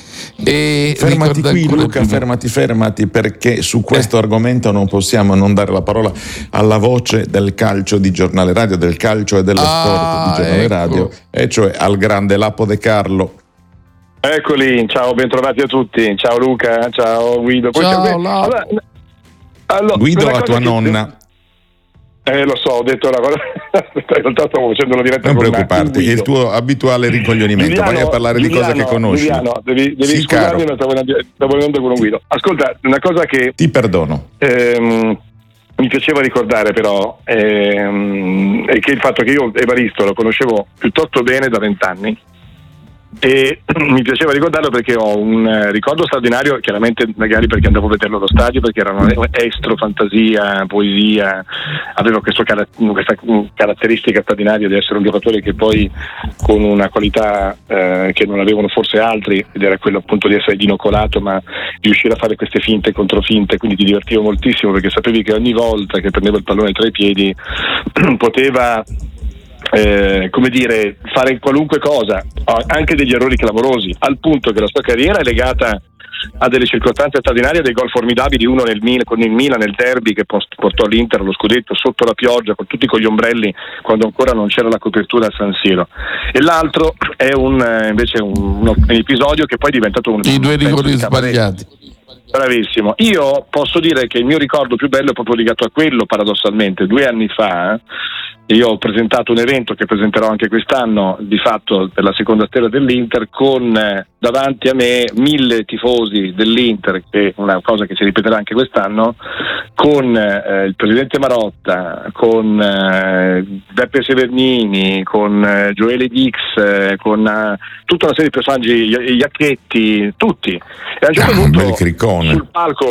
E fermati qui Luca, prima. fermati, fermati, perché su questo eh. argomento non possiamo non dare la parola alla voce del calcio di Giornale Radio, del calcio e dello ah, sport di Giornale ecco. Radio, e cioè al grande Lapo De Carlo. Eccoli, ciao, bentrovati a tutti, ciao Luca, ciao Guido. Poi ciao, allora, allora, Guido a tua che... nonna. Eh, lo so, ho detto la cosa. In realtà stavo facendo una diretta. Non con preoccuparti, è il tuo abituale ricoglionimento. Giuliano, vai a parlare Giuliano, di cose che conosci. Giuliano, devi, devi sì, scusarmi, ma stavo andando con un Guido. Ascolta, una cosa che ti perdono. Ehm, mi piaceva ricordare, però, ehm, è che il fatto che io Evaristo lo conoscevo piuttosto bene da vent'anni. E mi piaceva ricordarlo perché ho un eh, ricordo straordinario, chiaramente magari perché andavo a vederlo allo stadio, perché era estro, fantasia, poesia, aveva questo car- questa caratteristica straordinaria di essere un giocatore che poi con una qualità eh, che non avevano forse altri, ed era quello appunto di essere dinocolato, ma di riuscire a fare queste finte e controfinte, quindi ti divertivo moltissimo perché sapevi che ogni volta che prendeva il pallone tra i piedi poteva Eh, come dire, fare qualunque cosa, anche degli errori clamorosi, al punto che la sua carriera è legata a delle circostanze straordinarie, dei gol formidabili, uno nel Mil- con il Milan nel derby che portò l'Inter allo scudetto sotto la pioggia con tutti con gli ombrelli quando ancora non c'era la copertura a San Siro, e l'altro è un invece un, un episodio che poi è diventato un i due rigori sbagliati. Bravissimo. Io posso dire che il mio ricordo più bello è proprio legato a quello, paradossalmente. Due anni fa io ho presentato un evento che presenterò anche quest'anno, di fatto per la seconda stella dell'Inter, con eh, davanti a me mille tifosi dell'Inter, che è una cosa che si ripeterà anche quest'anno, con eh, il presidente Marotta, con eh, Beppe Severnini, con eh, Gioele Dix, eh, con eh, tutta una serie di personaggi, Iacchetti, tutti. E a un certo ah, punto bel cricone. sul palco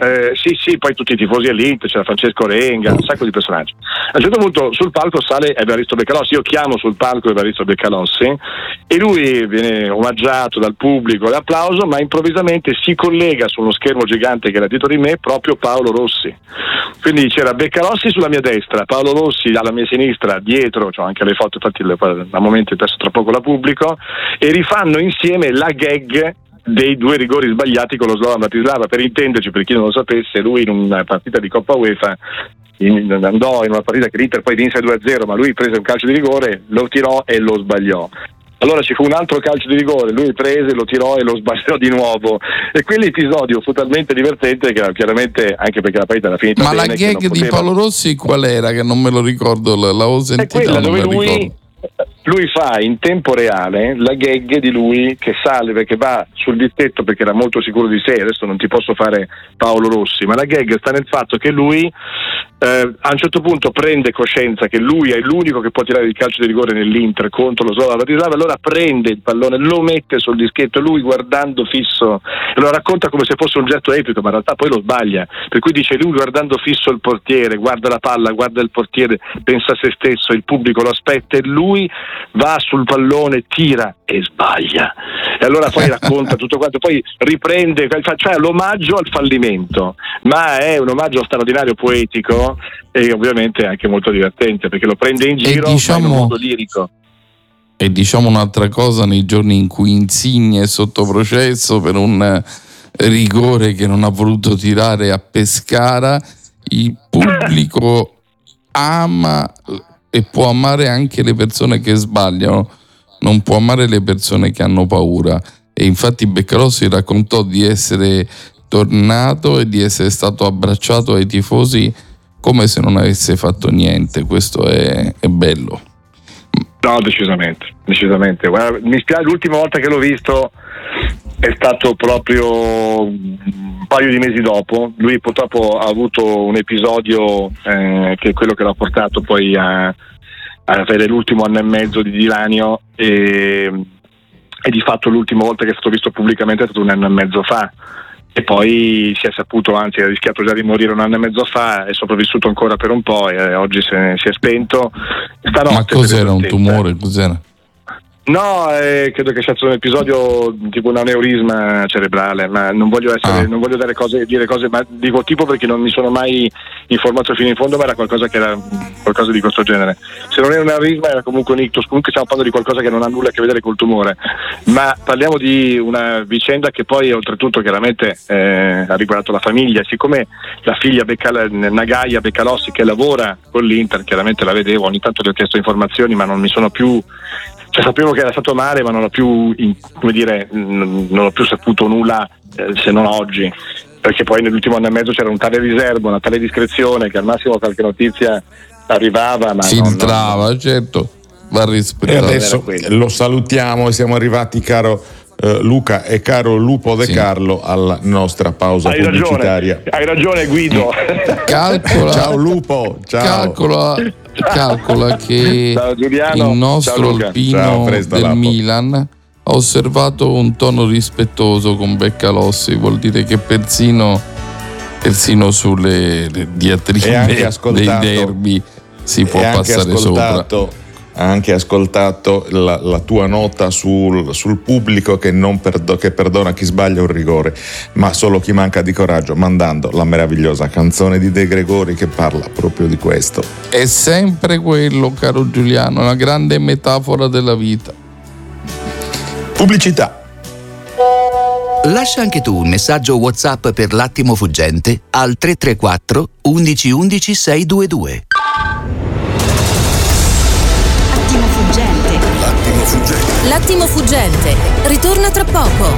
eh, sì sì, poi tutti i tifosi all'Inter, c'era Francesco Renga, un sacco di personaggi. A un certo punto sul palco sale Evaristo Beccalossi, io chiamo sul palco Evaristo Beccalossi e lui viene omaggiato dal pubblico, l'applauso, ma improvvisamente si collega su uno schermo gigante che era dietro di me proprio Paolo Rossi. Quindi c'era Beccalossi sulla mia destra, Paolo Rossi alla mia sinistra, dietro, c'ho anche le foto, infatti a momenti adesso tra poco la pubblico, e rifanno insieme la gag dei due rigori sbagliati con lo Slovan Bratislava. Per intenderci, per chi non lo sapesse, lui in una partita di Coppa UEFA in, andò in una partita che l'Inter poi vinse due a zero, ma lui prese un calcio di rigore, lo tirò e lo sbagliò. Allora ci fu un altro calcio di rigore, lui prese, lo tirò e lo sbagliò di nuovo, e quell'episodio fu talmente divertente che chiaramente, anche perché la partita era finita ma bene, la gag poteva... di Paolo Rossi qual era? Che non me lo ricordo, l'avevo sentita, è quella non dove me la lui ricordo. Lui fa in tempo reale la gag di lui che sale perché va sul dischetto perché era molto sicuro di sé. Adesso non ti posso fare Paolo Rossi, ma la gag sta nel fatto che lui eh, a un certo punto prende coscienza che lui è l'unico che può tirare il calcio di rigore nell'Inter contro lo Slovan Bratislava, allora prende il pallone, lo mette sul dischetto, lui guardando fisso, e lo racconta come se fosse un gesto epico, ma in realtà poi lo sbaglia, per cui dice lui guardando fisso il portiere, guarda la palla, guarda il portiere, pensa a se stesso, il pubblico lo aspetta e lui va sul pallone, tira e sbaglia, e allora poi racconta tutto quanto, poi riprende, cioè l'omaggio al fallimento, ma è un omaggio straordinario, poetico e ovviamente anche molto divertente perché lo prende in giro, e diciamo, ma in un modo lirico. E diciamo un'altra cosa, nei giorni in cui Insigne è sotto processo per un rigore che non ha voluto tirare a Pescara, il pubblico ama e può amare anche le persone che sbagliano, non può amare le persone che hanno paura, e infatti Beccalossi raccontò di essere tornato e di essere stato abbracciato ai tifosi come se non avesse fatto niente. Questo è, è bello. No, decisamente, decisamente. Guarda, mi spiace, l'ultima volta che l'ho visto è stato proprio un paio di mesi dopo. Lui purtroppo ha avuto un episodio eh, che è quello che l'ha portato poi a, a avere l'ultimo anno e mezzo di dilanio, e, e di fatto l'ultima volta che è stato visto pubblicamente è stato un anno e mezzo fa, e poi si è saputo, anzi ha rischiato già di morire un anno e mezzo fa, è sopravvissuto ancora per un po' e oggi se, si è spento. Stanotte, ma cos'era, un tumore? Cos'era? No, eh, credo che sia stato un episodio tipo un aneurisma cerebrale, ma non voglio essere, ah. non voglio dare cose, dire cose, ma dico tipo perché non mi sono mai informato fino in fondo, ma era qualcosa che era qualcosa di questo genere. Se non era un aneurisma era comunque un ictus, comunque stiamo parlando di qualcosa che non ha nulla a che vedere col tumore, ma parliamo di una vicenda che poi oltretutto chiaramente eh, ha riguardato la famiglia. Siccome la figlia Beccal- Nagaia Beccalossi, che lavora con l'Inter, chiaramente la vedevo, ogni tanto le ho chiesto informazioni, ma non mi sono più, cioè sapevo che era stato male, ma non ho più, in, come dire, non ho più saputo nulla eh, se non oggi, perché poi nell'ultimo anno e mezzo c'era un tale riservo, una tale discrezione che al massimo qualche notizia arrivava, ma si non, entrava, non... certo, va rispettato. E adesso lo salutiamo e siamo arrivati, caro Uh, Luca e caro Lupo De sì. Carlo, alla nostra pausa hai pubblicitaria. Ragione, hai ragione Guido. Calcola, ciao Lupo, ciao. Calcola, calcola che ciao, il nostro alpino ciao, del Lapo. Milan ha osservato un tono rispettoso con Beccalossi, vuol dire che persino, persino sulle diatribe dei derby si può passare sopra. Ha anche ascoltato la, la tua nota sul, sul pubblico che, non perdo, che perdona chi sbaglia un rigore, ma solo chi manca di coraggio, mandando la meravigliosa canzone di De Gregori che parla proprio di questo. È sempre quello, caro Giuliano, una grande metafora della vita. Pubblicità. Lascia anche tu un messaggio WhatsApp per l'attimo fuggente al tre tre quattro undici undici sei due due. L'attimo fuggente. L'attimo fuggente ritorna tra poco.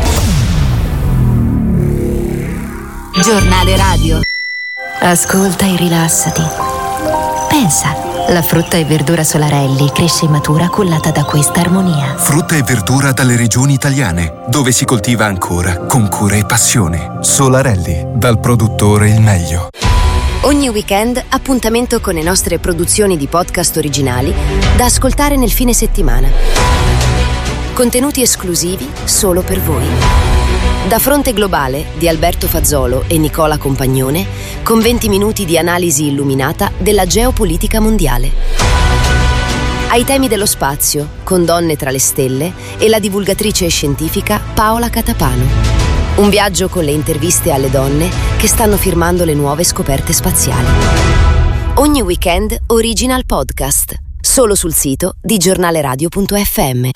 Giornale radio. Ascolta e rilassati. Pensa, la frutta e verdura Solarelli cresce e matura cullata da questa armonia. Frutta e verdura dalle regioni italiane, dove si coltiva ancora con cura e passione. Solarelli, dal produttore il meglio. Ogni weekend appuntamento con le nostre produzioni di podcast originali da ascoltare nel fine settimana. Contenuti esclusivi solo per voi. Da Fronte Globale di Alberto Fazzolo e Nicola Compagnone, con venti minuti di analisi illuminata della geopolitica mondiale. Ai temi dello spazio, con Donne tra le stelle e la divulgatrice scientifica Paola Catapano. Un viaggio con le interviste alle donne che stanno firmando le nuove scoperte spaziali. Ogni weekend Original Podcast, solo sul sito di giornaleradio punto effe emme.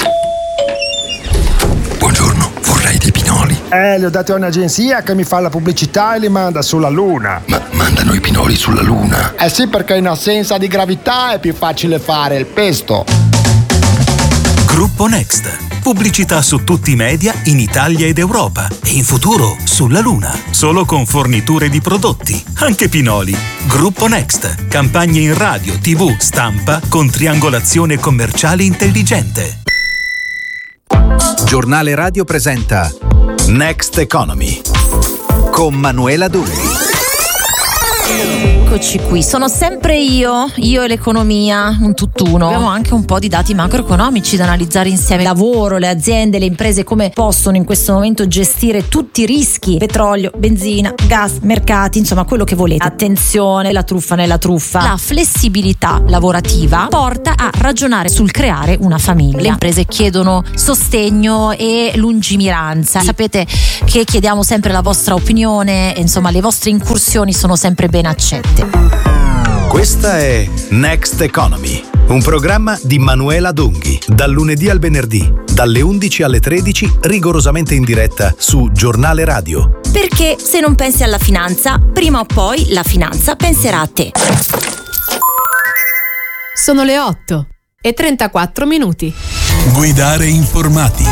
Buongiorno, vorrei dei pinoli. Eh, li ho dati a un'agenzia che mi fa la pubblicità e li manda sulla Luna. Ma mandano i pinoli sulla Luna? Eh sì, perché in assenza di gravità è più facile fare il pesto. Gruppo Next. Pubblicità su tutti i media in Italia ed Europa e in futuro sulla Luna. Solo con forniture di prodotti, anche pinoli. Gruppo Next. Campagne in radio, tivù, stampa con triangolazione commerciale intelligente. Giornale Radio presenta Next Economy con Manuela Dulli. Eccoci qui, sono sempre io, io e l'economia, un tutt'uno. Abbiamo anche un po' di dati macroeconomici da analizzare insieme. Lavoro, le aziende, le imprese come possono in questo momento gestire tutti i rischi, petrolio, benzina, gas, mercati, insomma quello che volete. Attenzione, la truffa nella truffa. La flessibilità lavorativa porta a ragionare sul creare una famiglia. Le imprese chiedono sostegno e lungimiranza. Sapete che chiediamo sempre la vostra opinione, insomma le vostre incursioni sono sempre ben accette. Questa è Next Economy, un programma di Manuela Dunghi, dal lunedì al venerdì, dalle undici alle tredici, rigorosamente in diretta su Giornale Radio. Perché se non pensi alla finanza, prima o poi la finanza penserà a te. Sono le otto e trentaquattro minuti. Guidare informati.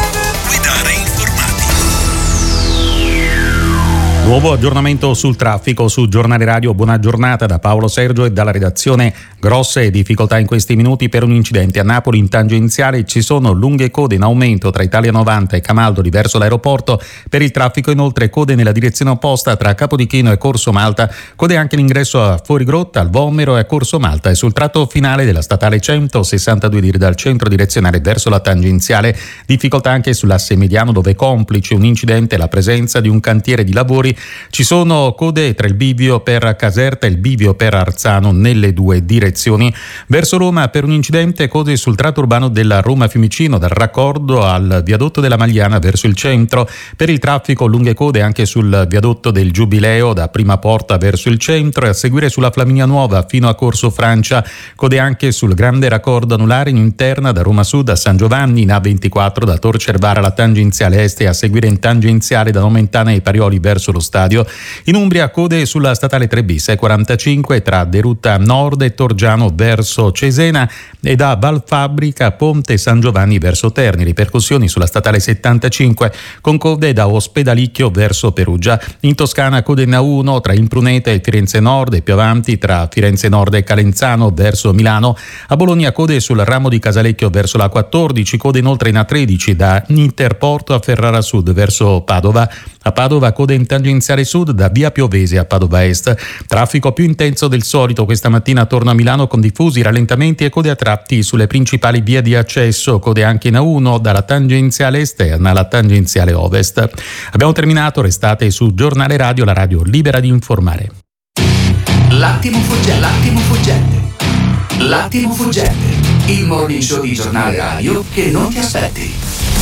Nuovo aggiornamento sul traffico su Giornale Radio. Buona giornata da Paolo Sergio e dalla redazione. Grosse difficoltà in questi minuti per un incidente a Napoli in tangenziale. Ci sono lunghe code in aumento tra Italia novanta e Camaldoli verso l'aeroporto. Per il traffico inoltre code nella direzione opposta tra Capodichino e Corso Malta. Code anche l'ingresso a Fuorigrotta, al Vomero e a Corso Malta. E sul tratto finale della statale centosessantadue dir dal centro direzionale verso la tangenziale. Difficoltà anche sull'asse mediano dove complice un incidente la presenza di un cantiere di lavori. Ci sono code tra il bivio per Caserta e il bivio per Arzano nelle due direzioni. Verso Roma per un incidente code sul tratto urbano della Roma Fiumicino dal raccordo al viadotto della Magliana verso il centro. Per il traffico lunghe code anche sul viadotto del Giubileo da Prima Porta verso il centro e a seguire sulla Flaminia Nuova fino a Corso Francia. Code anche sul grande raccordo anulare in interna da Roma Sud a San Giovanni in A ventiquattro da Tor Cervara alla tangenziale est e a seguire in tangenziale da Nomentana ai Parioli verso lo stadio. In Umbria code sulla statale tre bis e quarantacinque tra Derutta Nord e Torgiano verso Cesena e da Valfabbrica Ponte San Giovanni verso Terni. Ripercussioni sulla statale settantacinque con code da Ospedalicchio verso Perugia. In Toscana code in A uno tra Impruneta e Firenze Nord e più avanti tra Firenze Nord e Calenzano verso Milano. A Bologna code sul ramo di Casalecchio verso la quattordici, code inoltre in A tredici da Interporto a Ferrara Sud verso Padova. A Padova code in tangenziale sud da via Piovese a Padova Est. Traffico più intenso del solito questa mattina attorno a Milano con diffusi rallentamenti e code a tratti sulle principali vie di accesso. Code anche in A uno dalla tangenziale esterna alla tangenziale ovest. Abbiamo terminato, restate su Giornale Radio, la radio libera di informare. L'attimo fuggente, l'attimo fuggente, l'attimo fuggente, il morning show di Giornale Radio che non ti aspetti.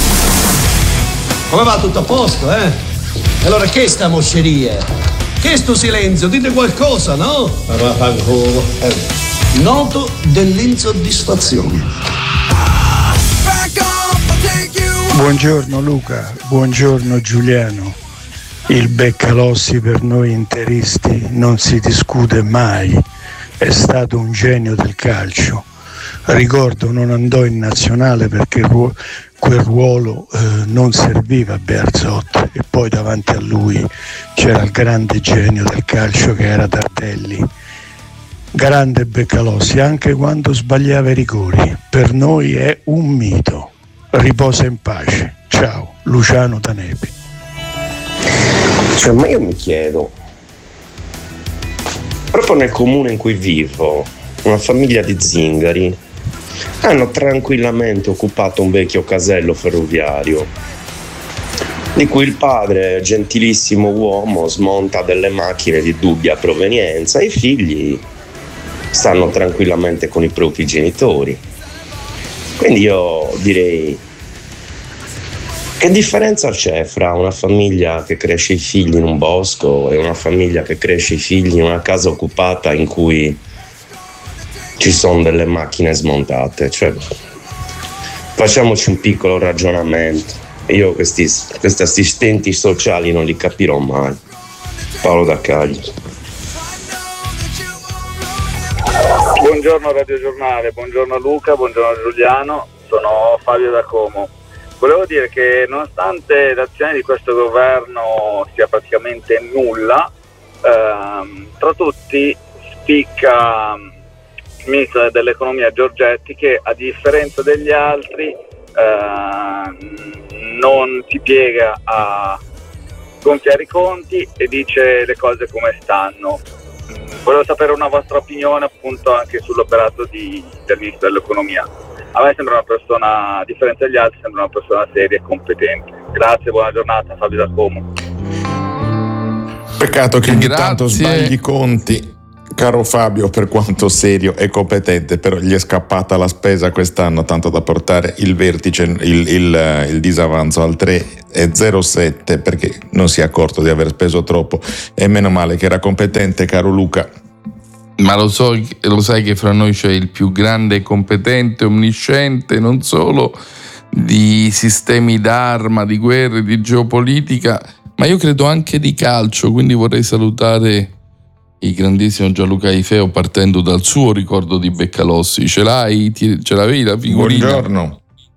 Come va, tutto a posto, eh? Allora che sta mosceria? Che sto silenzio? Dite qualcosa, no? Noto dell'insoddisfazione. Buongiorno Luca, buongiorno Giuliano. Il Beccalossi per noi interisti non si discute mai, è stato un genio del calcio. Ricordo non andò in nazionale perché quel ruolo eh, non serviva a Bearzot e poi davanti a lui c'era il grande genio del calcio che era Tardelli. Grande Beccalossi anche quando sbagliava i rigori, per noi è un mito. Riposa in pace. Ciao, Luciano da Nepi. Cioè, ma io mi chiedo, proprio nel comune in cui vivo, una famiglia di zingari hanno tranquillamente occupato un vecchio casello ferroviario. di cui il padre, gentilissimo uomo, smonta delle macchine di dubbia provenienza e i figli stanno tranquillamente con i propri genitori. Quindi io direi, che differenza c'è fra una famiglia che cresce i figli in un bosco e una famiglia che cresce i figli in una casa occupata in cui ci sono delle macchine smontate? Cioè, facciamoci un piccolo ragionamento. Io questi, questi assistenti sociali non li capirò mai. Paolo da Cagliari. Buongiorno Radio Giornale, buongiorno Luca, buongiorno Giuliano, sono Fabio da Como. Volevo dire che nonostante l'azione di questo governo sia praticamente nulla, ehm, tra tutti spicca il ministro dell'economia Giorgetti, che a differenza degli altri ehm, non si piega a gonfiare i conti e dice le cose come stanno. Volevo sapere una vostra opinione appunto anche sull'operato di, del ministro dell'economia. A me sembra una persona, a differenza degli altri, sembra una persona seria e competente. Grazie, buona giornata, Fabio da Como. Peccato che ogni Grazie. tanto sbagli i conti, caro Fabio, per quanto serio e competente, però gli è scappata la spesa quest'anno tanto da portare il vertice, il, il, il disavanzo al tre virgola zero sette, perché non si è accorto di aver speso troppo, e meno male che era competente, caro Luca. Ma lo so, lo sai che fra noi c'è il più grande competente, omnisciente, non solo di sistemi d'arma, di guerre, di geopolitica, ma io credo anche di calcio, quindi vorrei salutare il grandissimo Gianluca Ifeo partendo dal suo ricordo di Beccalossi. Ce l'hai? Ce l'avevi la figurina? Buongiorno.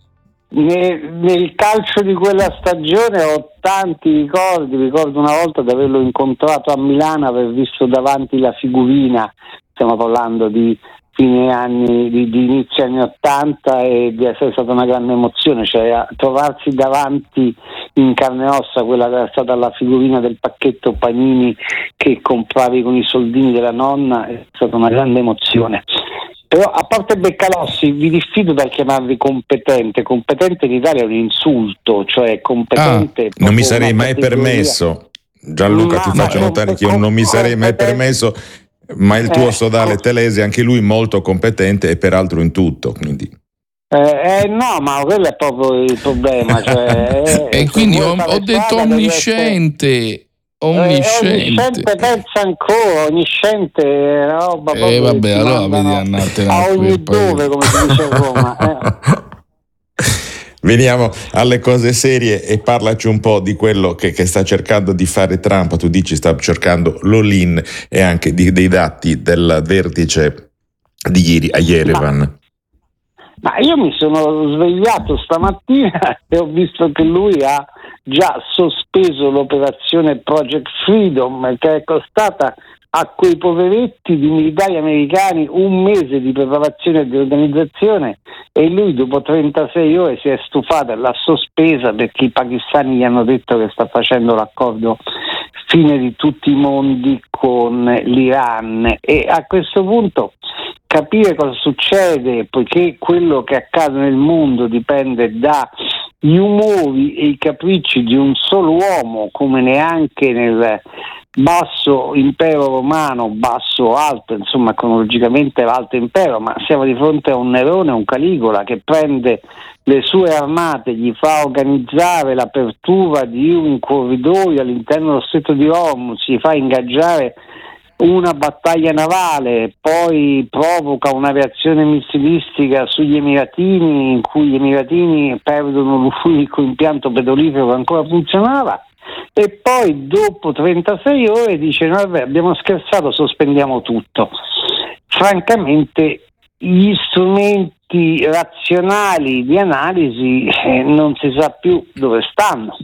Nel, nel calcio di quella stagione ho tanti ricordi, ricordo una volta di averlo incontrato a Milano, aver visto davanti la figurina, stiamo parlando di fine anni, di, di inizio anni ottanta, e di essere stata una grande emozione, cioè trovarsi davanti in carne e ossa quella che era stata la figurina del pacchetto panini che compravi con i soldini della nonna, è stata una grande emozione. Però a parte Beccalossi vi diffido dal chiamarvi competente. Competente in Italia è un insulto, cioè competente. Ah, non mi sarei mai permesso, Gianluca, Ma- ti faccio ma- notare che io non mi sarei mai permesso, ma il tuo Eh, sodale Telesi, anche lui molto competente e peraltro in tutto, quindi. Eh, eh, no, ma quello è proprio il problema. Cioè, eh, E quindi se ho, vuoi fare ho detto strada deve essere- omnisciente, Eh, omnisciente. onnisciente pensa ancora, onnisciente è una roba Eh, proprio vabbè, che ti allora mandano vedi, andatela a a ogni quel paese. dove, come si dice a Roma. eh. Veniamo alle cose serie e parlaci un po' di quello che, che sta cercando di fare Trump. Tu dici sta cercando l'all-in e anche di, dei dati del vertice di ieri a Yerevan. Ma io mi sono svegliato stamattina e ho visto che lui ha già sospeso l'operazione Project Freedom, che è costata a quei poveretti di militari americani un mese di preparazione e di organizzazione, e lui dopo trentasei ore si è stufato e l'ha sospesa perché i pakistani gli hanno detto che sta facendo l'accordo fine di tutti i mondi con l'Iran. E a questo punto capire cosa succede, poiché quello che accade nel mondo dipende dagli umori e i capricci di un solo uomo, come neanche nel basso impero romano, basso alto, insomma cronologicamente l'alto impero, ma siamo di fronte a un Nerone, un Caligola che prende le sue armate, gli fa organizzare l'apertura di un corridoio all'interno dello stretto di Hormuz, gli fa ingaggiare una battaglia navale, poi provoca una reazione missilistica sugli Emiratini, in cui gli Emiratini perdono l'unico impianto petrolifero che ancora funzionava, e poi dopo trentasei ore dice no, vabbè, abbiamo scherzato, sospendiamo tutto. Francamente gli strumenti razionali di analisi eh, non si sa più dove stanno.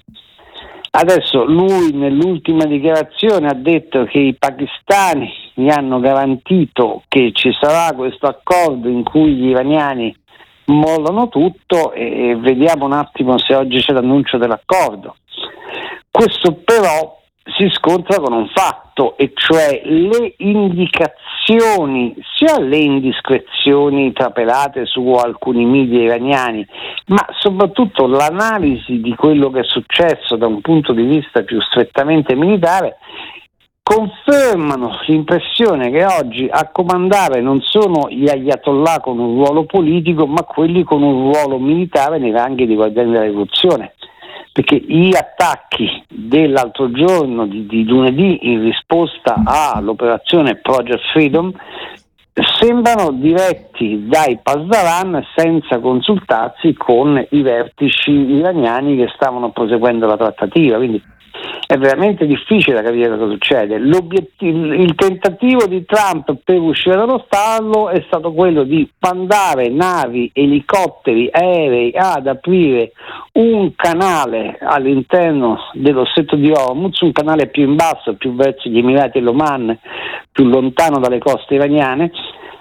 Adesso lui nell'ultima dichiarazione ha detto che i pakistani gli hanno garantito che ci sarà questo accordo in cui gli iraniani mollano tutto, e vediamo un attimo se oggi c'è l'annuncio dell'accordo. Questo però si scontra con un fatto. fatto, e cioè le indicazioni, sia le indiscrezioni trapelate su alcuni media iraniani, ma soprattutto l'analisi di quello che è successo da un punto di vista più strettamente militare, confermano l'impressione che oggi a comandare non sono gli ayatollah con un ruolo politico, ma quelli con un ruolo militare nei ranghi dei guardiani della rivoluzione. Perché gli attacchi dell'altro giorno, di, di lunedì, in risposta all'operazione Project Freedom, sembrano diretti dai Pasdaran senza consultarsi con i vertici iraniani che stavano proseguendo la trattativa. Quindi è veramente difficile da capire cosa succede. Il tentativo di Trump per uscire dallo stallo è stato quello di mandare navi, elicotteri, aerei ad aprire un canale all'interno dello stretto di Hormuz, un canale più in basso, più verso gli Emirati e l'Oman, più lontano dalle coste iraniane,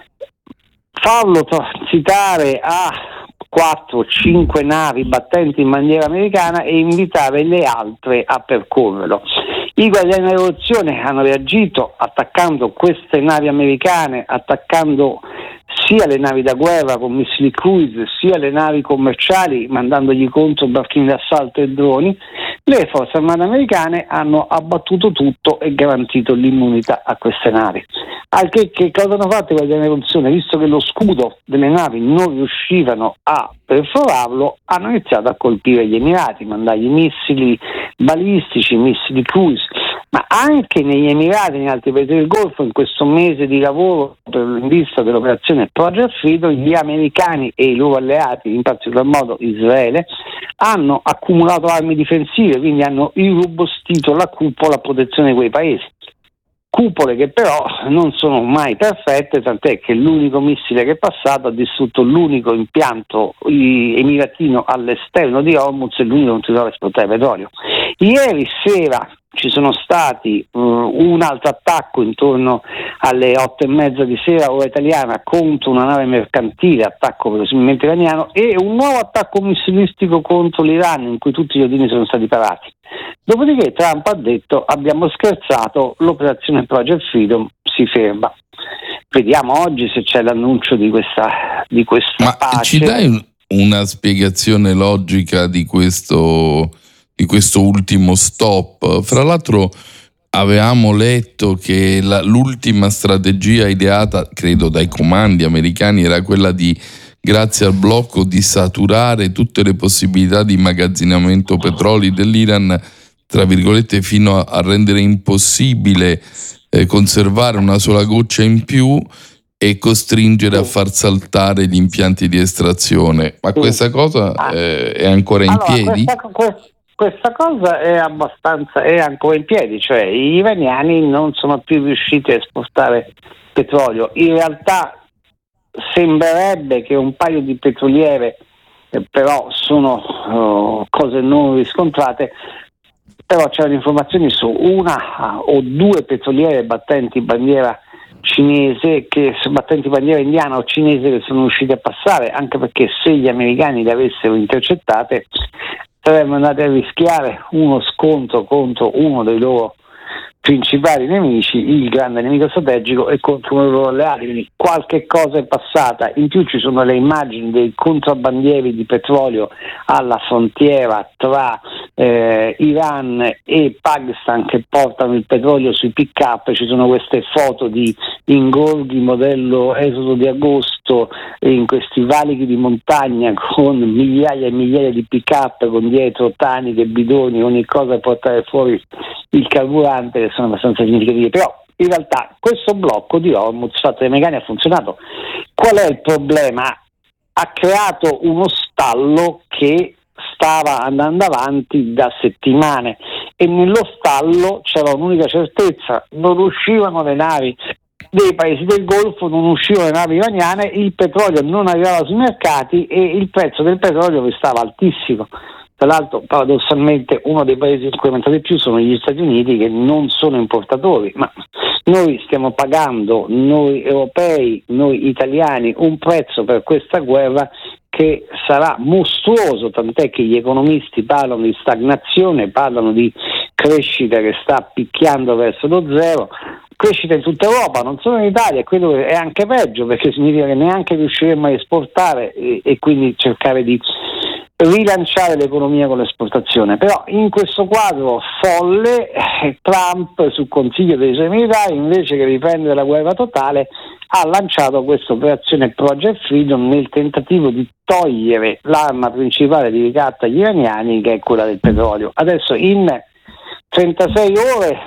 farlo transitare a quattro cinque navi battenti in bandiera americana e invitare le altre a percorrerlo. I guardiani della rivoluzione hanno reagito attaccando queste navi americane, attaccando sia le navi da guerra con missili cruise, sia le navi commerciali, mandandogli contro barchini d'assalto e droni. Le forze armate americane hanno abbattuto tutto e garantito l'immunità a queste navi. Al che, che cosa hanno fatto i guardiani della rivoluzione? Visto che lo scudo delle navi non riuscivano a perforarlo, hanno iniziato a colpire gli Emirati, mandargli missili balistici, missili cruise. Ma anche negli Emirati e in altri paesi del Golfo, in questo mese di lavoro per, in vista dell'operazione Project Freedom, gli americani e i loro alleati, in particolar modo Israele, hanno accumulato armi difensive, quindi hanno irrobustito la cupola a protezione di quei paesi. Cupole che però non sono mai perfette, tant'è che l'unico missile che è passato ha distrutto l'unico impianto emiratino all'esterno di Hormuz e l'unico controllore esportare petrolio. Ieri sera ci sono stati uh, un altro attacco intorno alle otto e mezza di sera ora italiana contro una nave mercantile, attacco verosimilmente iraniano, e un nuovo attacco missilistico contro l'Iran in cui tutti gli ordini sono stati parati. Dopodiché Trump ha detto: abbiamo scherzato, l'operazione Project Freedom si ferma. Vediamo oggi se c'è l'annuncio di questa, di questa Ma pace. Ci dai una spiegazione logica di questo, di questo ultimo stop? Fra l'altro avevamo letto che la, l'ultima strategia ideata, credo dai comandi americani, era quella di, grazie al blocco, di saturare tutte le possibilità di immagazzinamento petroli dell'Iran, tra virgolette, fino a, a rendere impossibile eh, conservare una sola goccia in più e costringere a far saltare gli impianti di estrazione. Ma questa cosa eh, è ancora in allora, piedi? Questa, questa, questa cosa è abbastanza è ancora in piedi, cioè gli iraniani non sono più riusciti a esportare petrolio. In realtà sembrerebbe che un paio di petroliere, eh, però sono uh, cose non riscontrate, però c'erano informazioni su una o due petroliere battenti bandiera cinese, che battenti bandiera indiana o cinese, che sono riusciti a passare, anche perché se gli americani le avessero intercettate saremmo andati a rischiare uno scontro contro uno dei loro principali nemici, il grande nemico strategico, e contro uno dei loro alleati. Quindi qualche cosa è passata. In più ci sono le immagini dei contrabbandieri di petrolio alla frontiera tra eh, Iran e Pakistan che portano il petrolio sui pick-up. Ci sono queste foto di ingorghi modello esodo di agosto in questi valichi di montagna con migliaia e migliaia di pick-up con dietro taniche, bidoni, ogni cosa per portare fuori il carburante, che sono abbastanza significative. Però in realtà questo blocco di Hormuz fatto dai americani ha funzionato. Qual è il problema? Ha creato uno stallo che stava andando avanti da settimane, e nello stallo c'era un'unica certezza: non uscivano le navi dei paesi del Golfo, non uscivano le navi iraniane, il petrolio non arrivava sui mercati e il prezzo del petrolio restava altissimo. Tra l'altro, paradossalmente, uno dei paesi in cui è aumentato di più sono gli Stati Uniti, che non sono importatori, ma noi stiamo pagando, noi europei, noi italiani, un prezzo per questa guerra che sarà mostruoso, tant'è che gli economisti parlano di stagnazione, parlano di crescita che sta picchiando verso lo zero, crescita in tutta Europa, non solo in Italia, e quello è anche peggio, perché significa che neanche riusciremo a esportare e, e quindi cercare di rilanciare l'economia con l'esportazione. Però in questo quadro folle Trump, su consiglio dei suoi militari, invece che riprendere la guerra totale, ha lanciato questa operazione Project Freedom nel tentativo di togliere l'arma principale di ricatto agli iraniani, che è quella del petrolio. Adesso in trentasei ore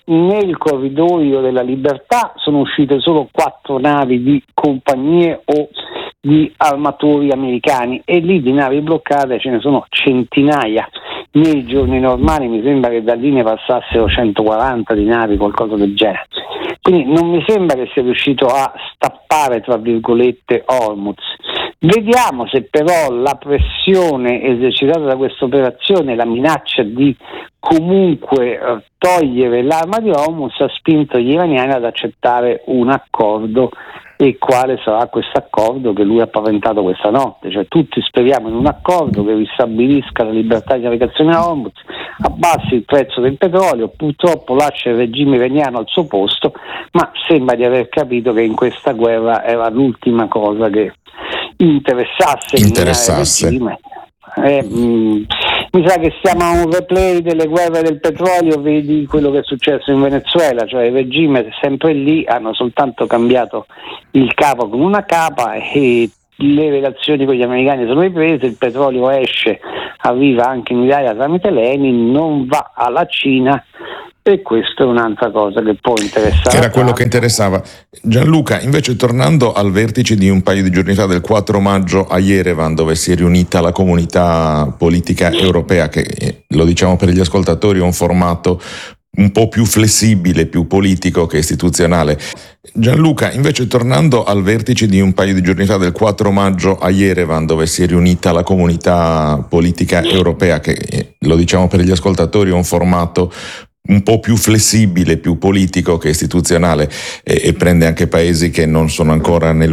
nel corridoio della libertà sono uscite solo quattro navi di compagnie o di armatori americani, e lì di navi bloccate ce ne sono centinaia. Nei giorni normali mi sembra che da lì ne passassero centoquaranta di navi, qualcosa del genere. Quindi non mi sembra che sia riuscito a stappare, tra virgolette, Hormuz. Vediamo se però la pressione esercitata da questa operazione, la minaccia di comunque eh, togliere l'arma di Hormuz, ha spinto gli iraniani ad accettare un accordo. E quale sarà questo accordo che lui ha paventato questa notte? Cioè, tutti speriamo in un accordo che ristabilisca la libertà di navigazione a Hormuz, abbassi il prezzo del petrolio, purtroppo lascia il regime iraniano al suo posto, ma sembra di aver capito che in questa guerra era l'ultima cosa che interessasse, interessasse. il regime. Eh, mh, mi sa che siamo a un replay delle guerre del petrolio, vedi quello che è successo in Venezuela, cioè il regime è sempre lì, hanno soltanto cambiato il capo con una capa e le relazioni con gli americani sono riprese, il petrolio esce, arriva anche in Italia tramite l'Eni, non va alla Cina. E questa è un'altra cosa che può interessare. Che era quello che interessava. Gianluca, invece, tornando al vertice di un paio di giorni fa, del quattro maggio a Yerevan, dove si è riunita la comunità politica europea, che, lo diciamo per gli ascoltatori, è un formato un po' più flessibile, più politico che istituzionale. Gianluca, invece, tornando al vertice di un paio di giorni fa, del quattro maggio a Yerevan, dove si è riunita la comunità politica europea, che, lo diciamo per gli ascoltatori, è un formato un po' più flessibile, più politico che istituzionale, e, e prende anche paesi che non sono ancora nel